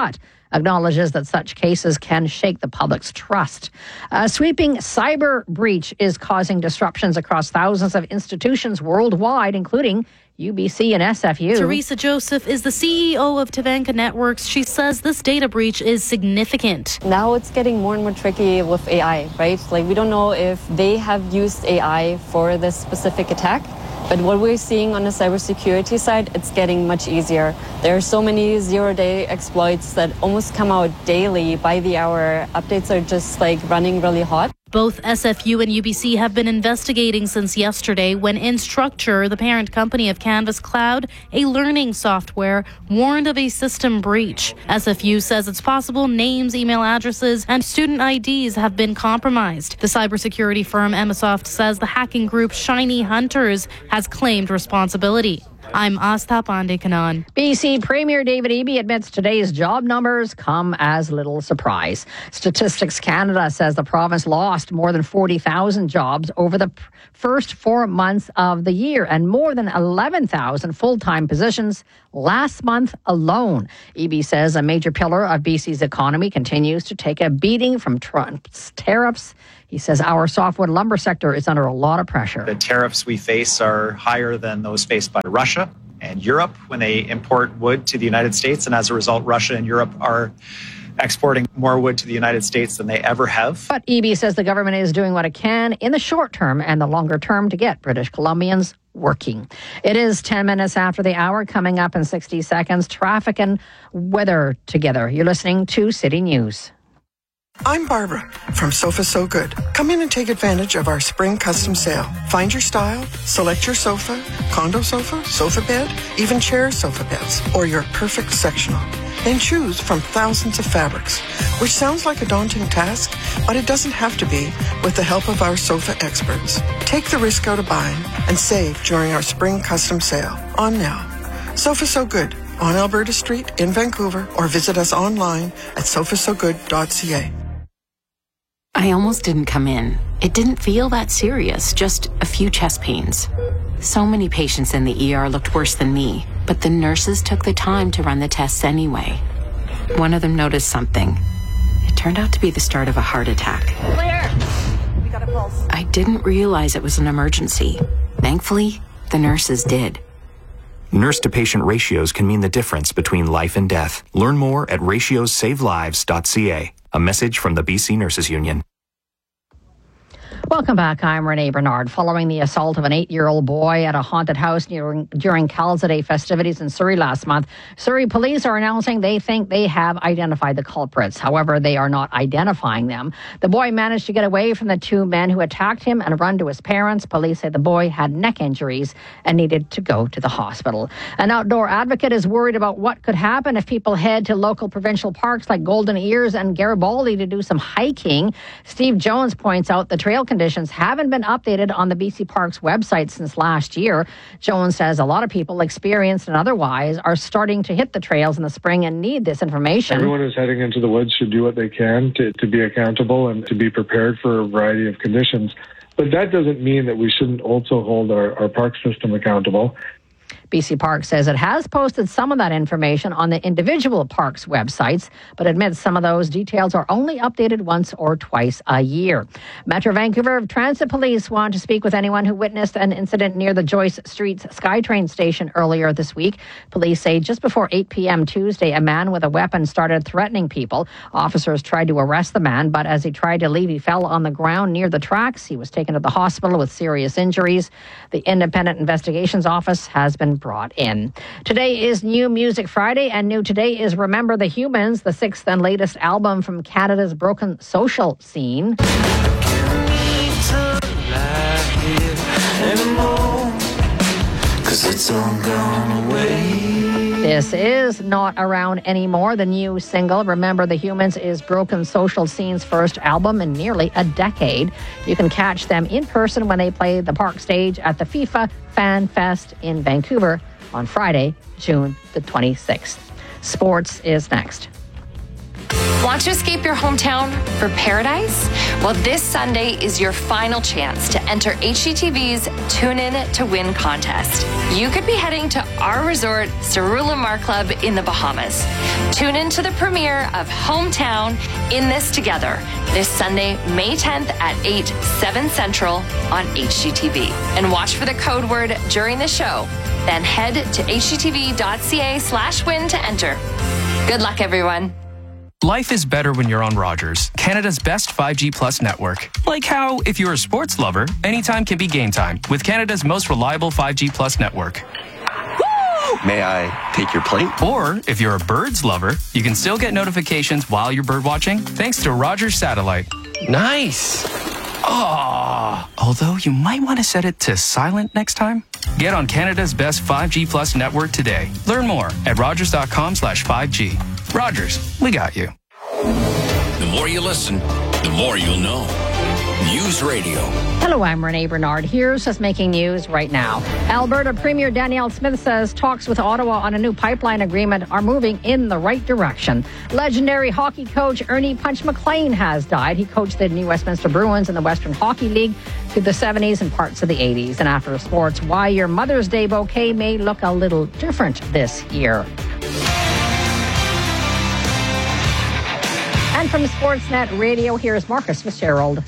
[SPEAKER 1] acknowledges that such cases can shake the public's trust. A sweeping cyber breach is causing disruptions across thousands of institutions worldwide, including U B C and S F U.
[SPEAKER 10] Teresa Joseph is the C E O of Tabanka Networks. She says this data breach is significant.
[SPEAKER 11] Now it's getting more and more tricky with A I, right? Like, we don't know if they have used A I for this specific attack. But what we're seeing on the cybersecurity side, it's getting much easier. There are so many zero-day exploits that almost come out daily, by the hour. Updates are just like running really hot.
[SPEAKER 10] Both S F U and U B C have been investigating since yesterday when Instructure, the parent company of Canvas Cloud, a learning software, warned of a system breach. S F U says it's possible names, email addresses, and student I Ds have been compromised. The cybersecurity firm Emisoft says the hacking group Shiny Hunters has claimed responsibility. I'm Asta Pandekanan.
[SPEAKER 1] B C Premier David Eby admits today's job numbers come as little surprise. Statistics Canada says the province lost more than forty thousand jobs over the p- first four months of the year and more than eleven thousand full-time positions last month alone. Eby says a major pillar of B C's economy continues to take a beating from Trump's tariffs. He says our softwood lumber sector is under a lot of pressure.
[SPEAKER 12] The tariffs we face are higher than those faced by Russia and Europe when they import wood to the United States. And as a result, Russia and Europe are exporting more wood to the United States than they ever have.
[SPEAKER 1] But Eby says the government is doing what it can in the short term and the longer term to get British Columbians working. It is ten minutes after the hour. Coming up in sixty seconds, traffic and weather together. You're listening to City News.
[SPEAKER 24] I'm Barbara from Sofa So Good. Come in and take advantage of our spring custom sale. Find your style, select your sofa, condo sofa, sofa bed, even chair sofa beds, or your perfect sectional. Then choose from thousands of fabrics, which sounds like a daunting task, but it doesn't have to be with the help of our sofa experts. Take the risk out of buying and save during our spring custom sale on now. Sofa So Good on Alberta Street in Vancouver, or visit us online at sofa so good dot c a.
[SPEAKER 25] I almost didn't come in. It didn't feel that serious, just a few chest pains. So many patients in the E R looked worse than me, but the nurses took the time to run the tests anyway. One of them noticed something. It turned out to be the start of a heart attack.
[SPEAKER 26] Clear. We got a pulse.
[SPEAKER 25] I didn't realize it was an emergency. Thankfully, the nurses did.
[SPEAKER 27] Nurse-to-patient ratios can mean the difference between life and death. Learn more at ratios save lives dot c a. A message from the B C Nurses Union.
[SPEAKER 1] Welcome back. I'm Renee Bernard. Following the assault of an eight-year-old boy at a haunted house during, during Calza Day festivities in Surrey last month, Surrey police are announcing they think they have identified the culprits. However, they are not identifying them. The boy managed to get away from the two men who attacked him and run to his parents. Police say the boy had neck injuries and needed to go to the hospital. An outdoor advocate is worried about what could happen if people head to local provincial parks like Golden Ears and Garibaldi to do some hiking. Steve Jones points out the trail conditions haven't been updated on the B C Parks website since last year. Jones says a lot of people, experienced and otherwise, are starting to hit the trails in the spring and need this information.
[SPEAKER 28] Everyone who's heading into the woods should do what they can to, to be accountable and to be prepared for a variety of conditions. But that doesn't mean that we shouldn't also hold our, our park system accountable.
[SPEAKER 1] B C Parks says it has posted some of that information on the individual parks' websites, but admits some of those details are only updated once or twice a year. Metro Vancouver Transit Police want to speak with anyone who witnessed an incident near the Joyce Street SkyTrain station earlier this week. Police say just before eight p.m. Tuesday, a man with a weapon started threatening people. Officers tried to arrest the man, but as he tried to leave, he fell on the ground near the tracks. He was taken to the hospital with serious injuries. The Independent Investigations Office has been brought in. Today is New Music Friday, and new today is Remember the Humans, the sixth and latest album from Canada's broken social scene. This is Not Around Anymore. The new single, Remember the Humans, is Broken Social Scene's first album in nearly a decade. You can catch them in person when they play the park stage at the FIFA Fan Fest in Vancouver on Friday, June the twenty-sixth. Sports is next.
[SPEAKER 3] Want to escape your hometown for paradise? Well, this Sunday is your final chance to enter H G T V's Tune In to Win contest. You could be heading to our resort, Sarulamar Club in the Bahamas. Tune in to the premiere of Hometown in This Together this Sunday, May tenth at eight, seven Central on H G T V. And watch for the code word during the show. Then head to hgtv.ca slash win to enter. Good luck, everyone.
[SPEAKER 7] Life is better when you're on Rogers, Canada's best five G Plus network. Like how, if you're a sports lover, anytime can be game time with Canada's most reliable five G Plus network.
[SPEAKER 21] May I take your plate?
[SPEAKER 7] Or, if you're a birds lover, you can still get notifications while you're bird watching thanks to Rogers Satellite.
[SPEAKER 21] Nice.
[SPEAKER 7] Oh, although you might want to set it to silent next time. Get on Canada's best five G Plus network today. Learn more at rogers.com slash 5G. Rogers, we got you.
[SPEAKER 2] The more you listen, the more you'll know. News Radio.
[SPEAKER 1] Hello, I'm Renee Bernard. Here's what's making news right now. Alberta Premier Danielle Smith says talks with Ottawa on a new pipeline agreement are moving in the right direction. Legendary hockey coach Ernie Punch McLean has died. He coached the New Westminster Bruins in the Western Hockey League through the seventies and parts of the eighties. And after sports, why your Mother's Day bouquet may look a little different this year. And from Sportsnet Radio, here's Marcus Fitzgerald.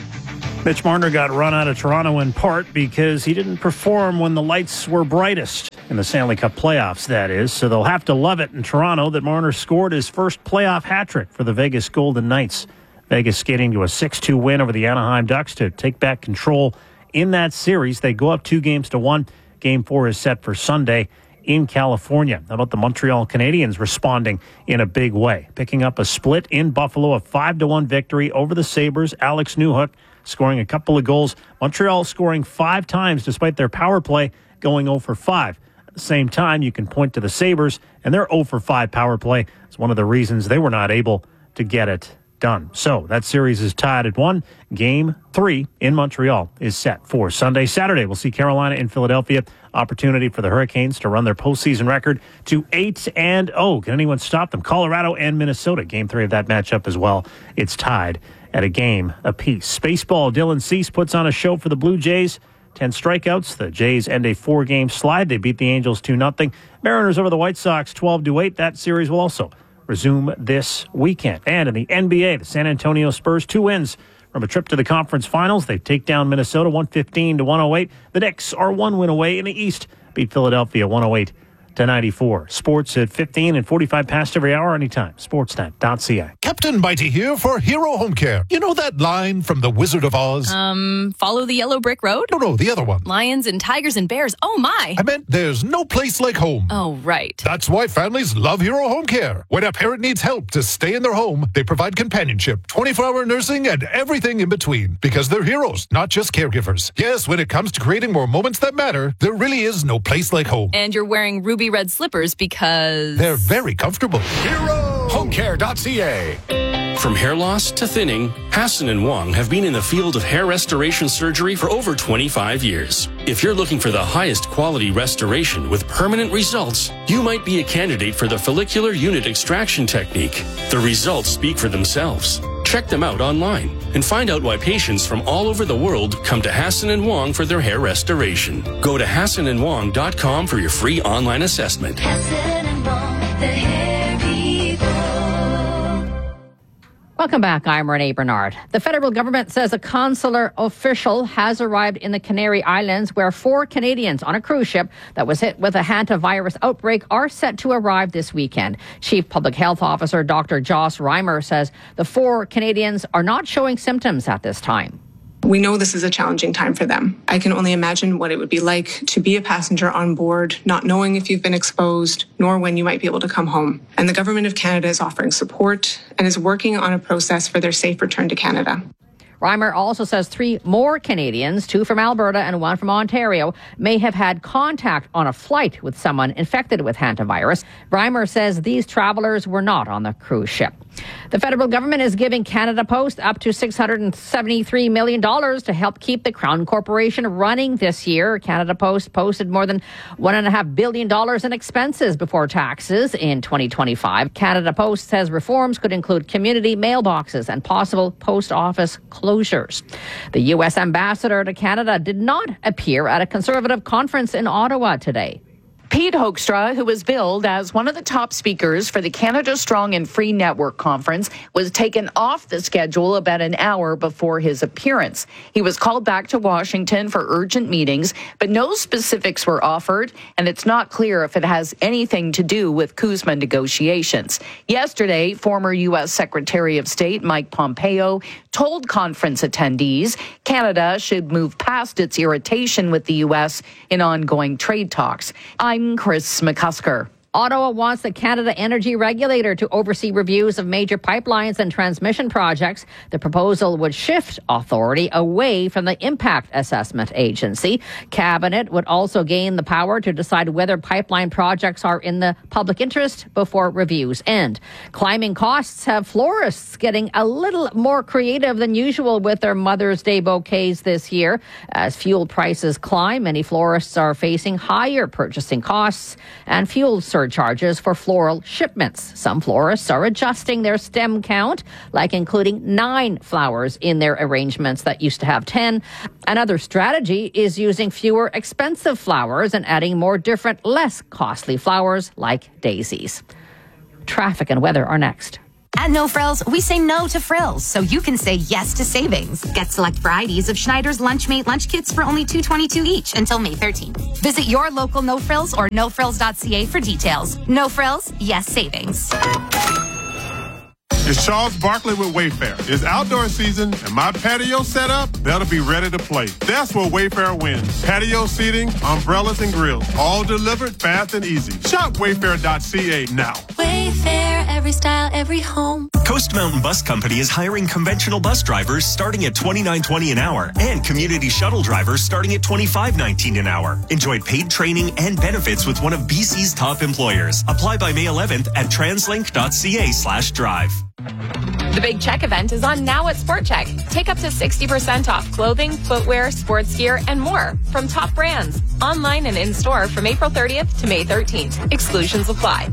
[SPEAKER 22] Mitch Marner got run out of Toronto in part because he didn't perform when the lights were brightest in the Stanley Cup playoffs, that is. So they'll have to love it in Toronto that Marner scored his first playoff hat trick for the Vegas Golden Knights. Vegas skating to a six two win over the Anaheim Ducks to take back control in that series. They go up two games to one. Game four is set for Sunday in California. How about the Montreal Canadiens responding in a big way? Picking up a split in Buffalo, a five to one victory over the Sabres. Alex Newhook scoring a couple of goals. Montreal scoring five times despite their power play going oh for five. At the same time, you can point to the Sabres and their oh for five power play is one of the reasons they were not able to get it done. So that series is tied at one. Game three in Montreal is set for Sunday. Saturday, we'll see Carolina in Philadelphia. Opportunity for the Hurricanes to run their postseason record to eight and oh. Can anyone stop them? Colorado and Minnesota. Game three of that matchup as well. It's tied at a game apiece. Baseball, Dylan Cease puts on a show for the Blue Jays. Ten strikeouts. The Jays end a four-game slide. They beat the Angels two nothing. Mariners over the White Sox twelve to eight. That series will also resume this weekend. And in the N B A, the San Antonio Spurs, two wins from a trip to the conference finals. They take down Minnesota one fifteen to one oh eight. The Knicks are one win away in the East. Beat Philadelphia one oh eight to ninety-four. Sports at fifteen and forty-five past every hour anytime. Sportsnet dot c a.
[SPEAKER 9] Captain Mighty here for Hero Home Care. You know that line from The Wizard of Oz?
[SPEAKER 13] Um, follow the yellow brick road?
[SPEAKER 9] No, no, the other one.
[SPEAKER 13] Lions and tigers and bears. Oh, my.
[SPEAKER 9] I meant there's no place like home.
[SPEAKER 13] Oh, right.
[SPEAKER 9] That's why families love Hero Home Care. When a parent needs help to stay in their home, they provide companionship, twenty-four hour nursing, and everything in between. Because they're heroes, not just caregivers. Yes, when it comes to creating more moments that matter, there really is no place like home.
[SPEAKER 13] And you're wearing ruby red slippers because...
[SPEAKER 9] they're very comfortable.
[SPEAKER 2] Hero Home Care dot c a. From hair loss to thinning, Hassan and Wong have been in the field of hair restoration surgery for over twenty-five years. If you're looking for the highest quality restoration with permanent results, you might be a candidate for the follicular unit extraction technique. The results speak for themselves. Check them out online and find out why patients from all over the world come to Hassan and Wong for their hair restoration. Go to hassan and wong dot com for your free online assessment.
[SPEAKER 14] Hassan and Wong, the hair people.
[SPEAKER 1] Welcome back. I'm Renee Bernard. The federal government says a consular official has arrived in the Canary Islands where four Canadians on a cruise ship that was hit with a hantavirus outbreak are set to arrive this weekend. Chief Public Health Officer Doctor Joss Reimer says the four Canadians are not showing symptoms at this time.
[SPEAKER 15] We know this is a challenging time for them. I can only imagine what it would be like to be a passenger on board, not knowing if you've been exposed, nor when you might be able to come home. And the Government of Canada is offering support and is working on a process for their safe return to Canada.
[SPEAKER 1] Reimer also says three more Canadians, two from Alberta and one from Ontario, may have had contact on a flight with someone infected with hantavirus. Reimer says these travelers were not on the cruise ship. The federal government is giving Canada Post up to six hundred seventy-three million dollars to help keep the Crown Corporation running this year. Canada Post posted more than one point five billion dollars in expenses before taxes in twenty twenty-five. Canada Post says reforms could include community mailboxes and possible post office closures. The U S ambassador to Canada did not appear at a Conservative conference in Ottawa today.
[SPEAKER 4] Pete Hoekstra, who was billed as one of the top speakers for the Canada Strong and Free Network Conference, was taken off the schedule about an hour before his appearance. He was called back to Washington for urgent meetings, but no specifics were offered, and it's not clear if it has anything to do with CUSMA negotiations. Yesterday, former U S Secretary of State Mike Pompeo told conference attendees Canada should move past its irritation with the U S in ongoing trade talks. I'm Chris McCusker.
[SPEAKER 1] Ottawa wants the Canada Energy Regulator to oversee reviews of major pipelines and transmission projects. The proposal would shift authority away from the Impact Assessment Agency. Cabinet would also gain the power to decide whether pipeline projects are in the public interest before reviews end. Climbing costs have florists getting a little more creative than usual with their Mother's Day bouquets this year. As fuel prices climb, many florists are facing higher purchasing costs and fuel surcharges. Surcharges for floral shipments. Some florists are adjusting their stem count, like including nine flowers in their arrangements that used to have ten. Another strategy is using fewer expensive flowers and adding more different, less costly flowers like daisies. Traffic and weather are next.
[SPEAKER 5] At No Frills, we say no to frills, so you can say yes to savings. Get select varieties of Schneider's Lunchmate lunch kits for only two dollars and twenty-two cents each until May thirteenth. Visit your local No Frills or no frills dot c a for details. No Frills, yes savings.
[SPEAKER 6] It's Charles Barkley with Wayfair. It's outdoor season, and my patio setup better be ready to play. That's where Wayfair wins. Patio seating, umbrellas, and grills, all delivered fast and easy. Shop wayfair dot c a now.
[SPEAKER 14] Wayfair, every style, every home.
[SPEAKER 16] Coast Mountain Bus Company is hiring conventional bus drivers starting at twenty-nine twenty an hour and community shuttle drivers starting at twenty-five nineteen an hour. Enjoy paid training and benefits with one of B C's top employers. Apply by May eleventh at translink dot c a slash drive.
[SPEAKER 3] The Big Check event is on now at Sport Check. Take up to sixty percent off clothing, footwear, sports gear, and more from top brands. Online and in-store from April thirtieth to May thirteenth. Exclusions apply.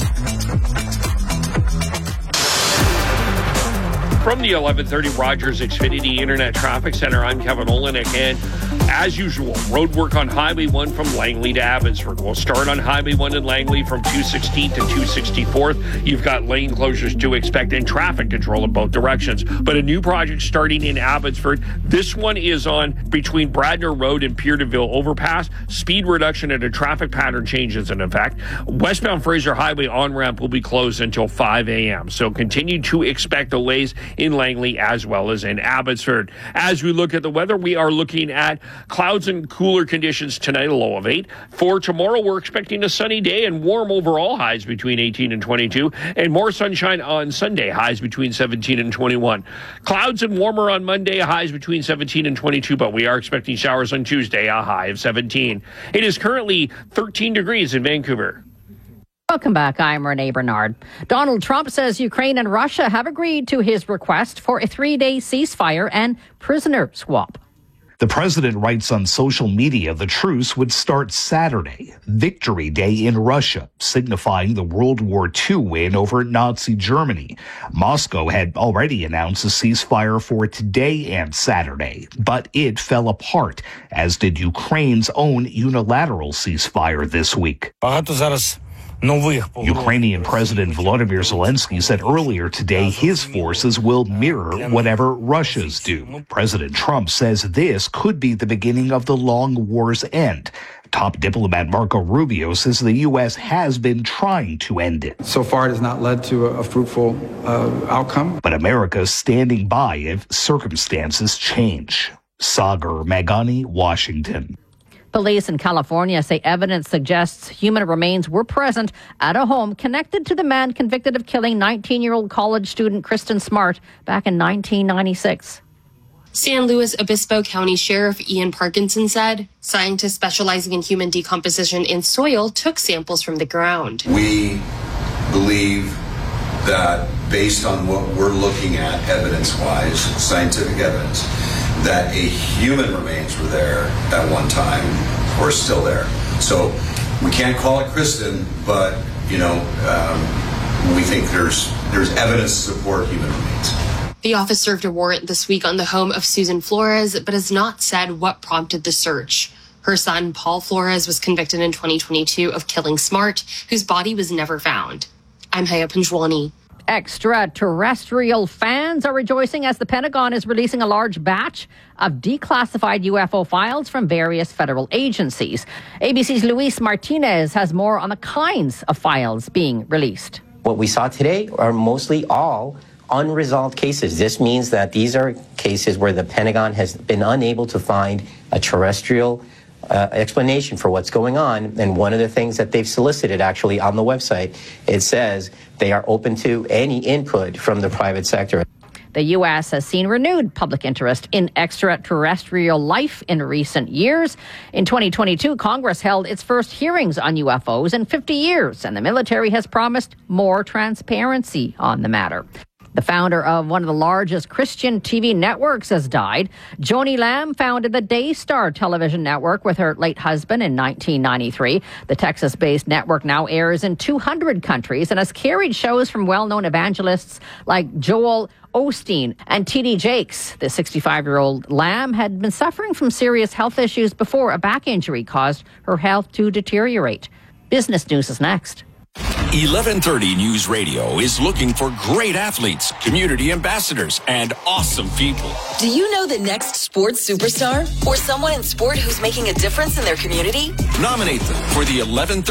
[SPEAKER 17] From the eleven thirty Rogers Xfinity Internet Traffic Center, I'm Kevin Olenek, and as usual, road work on Highway one from Langley to Abbotsford. We'll start on Highway one in Langley from two sixteenth to two sixty-fourth. You've got lane closures to expect and traffic control in both directions. But a new project starting in Abbotsford. This one is on between Bradner Road and Pier DeVille Overpass. Speed reduction and a traffic pattern changes in effect. Westbound Fraser Highway on-ramp will be closed until five a.m. So continue to expect delays in Langley as well as in Abbotsford. As we look at the weather, we are looking at clouds and cooler conditions tonight, a low of eight. For tomorrow, we're expecting a sunny day and warm overall, highs between eighteen and twenty-two, and more sunshine on Sunday, highs between seventeen and twenty-one. Clouds and warmer on Monday, highs between seventeen and twenty-two, but we are expecting showers on Tuesday, a high of seventeen. It is currently thirteen degrees in Vancouver.
[SPEAKER 1] Welcome back. I'm Renee Bernard. Donald Trump says Ukraine and Russia have agreed to his request for a three-day ceasefire and prisoner swap.
[SPEAKER 18] The president writes on social media the truce would start Saturday, Victory Day in Russia, signifying the World War Two win over Nazi Germany. Moscow had already announced a ceasefire for today and Saturday, but it fell apart, as did Ukraine's own unilateral ceasefire this week. Ukrainian President Volodymyr Zelensky said earlier today his forces will mirror whatever Russia's do. President Trump says this could be the beginning of the long war's end. Top diplomat Marco Rubio says the U S has been trying to end it.
[SPEAKER 19] So far, it has not led to a, a fruitful uh, outcome.
[SPEAKER 18] But America's standing by if circumstances change. Sagar Magani, Washington.
[SPEAKER 1] Police in California say evidence suggests human remains were present at a home connected to the man convicted of killing nineteen-year-old college student Kristen Smart back in nineteen ninety-six.
[SPEAKER 8] San Luis Obispo County Sheriff Ian Parkinson said scientists specializing in human decomposition in soil took samples from the ground.
[SPEAKER 10] We believe that based on what we're looking at evidence-wise, scientific evidence, that a human remains were there at one time or still there. So we can't call it Kristen, but, you know, um, we think there's there's evidence to support human remains.
[SPEAKER 8] The office served a warrant this week on the home of Susan Flores, but has not said what prompted the search. Her son, Paul Flores, was convicted in twenty twenty-two of killing Smart, whose body was never found. I'm Haya Panjwani.
[SPEAKER 1] Extraterrestrial fans are rejoicing as the Pentagon is releasing a large batch of declassified U F O files from various federal agencies. A B C's Luis Martinez has more on the kinds of files being released.
[SPEAKER 11] What we saw today are mostly all unresolved cases. This means that these are cases where the Pentagon has been unable to find a terrestrial uh, explanation for what's going on. And one of the things that they've solicited actually on the website, it says they are open to any input from the private sector.
[SPEAKER 1] The U S has seen renewed public interest in extraterrestrial life in recent years. In twenty twenty-two, Congress held its first hearings on U F Os in fifty years, and the military has promised more transparency on the matter. The founder of one of the largest Christian T V networks has died. Joni Lamb founded the Daystar television network with her late husband in nineteen ninety-three. The Texas-based network now airs in two hundred countries and has carried shows from well-known evangelists like Joel Osteen and T D Jakes. The sixty-five-year-old Lamb had been suffering from serious health issues before a back injury caused her health to deteriorate. Business News is next.
[SPEAKER 12] eleven thirty News Radio is looking for great athletes, community ambassadors, and awesome people.
[SPEAKER 20] Do you know the next sports superstar or someone in sport who's making a difference in their community?
[SPEAKER 12] Nominate them for the eleven thirty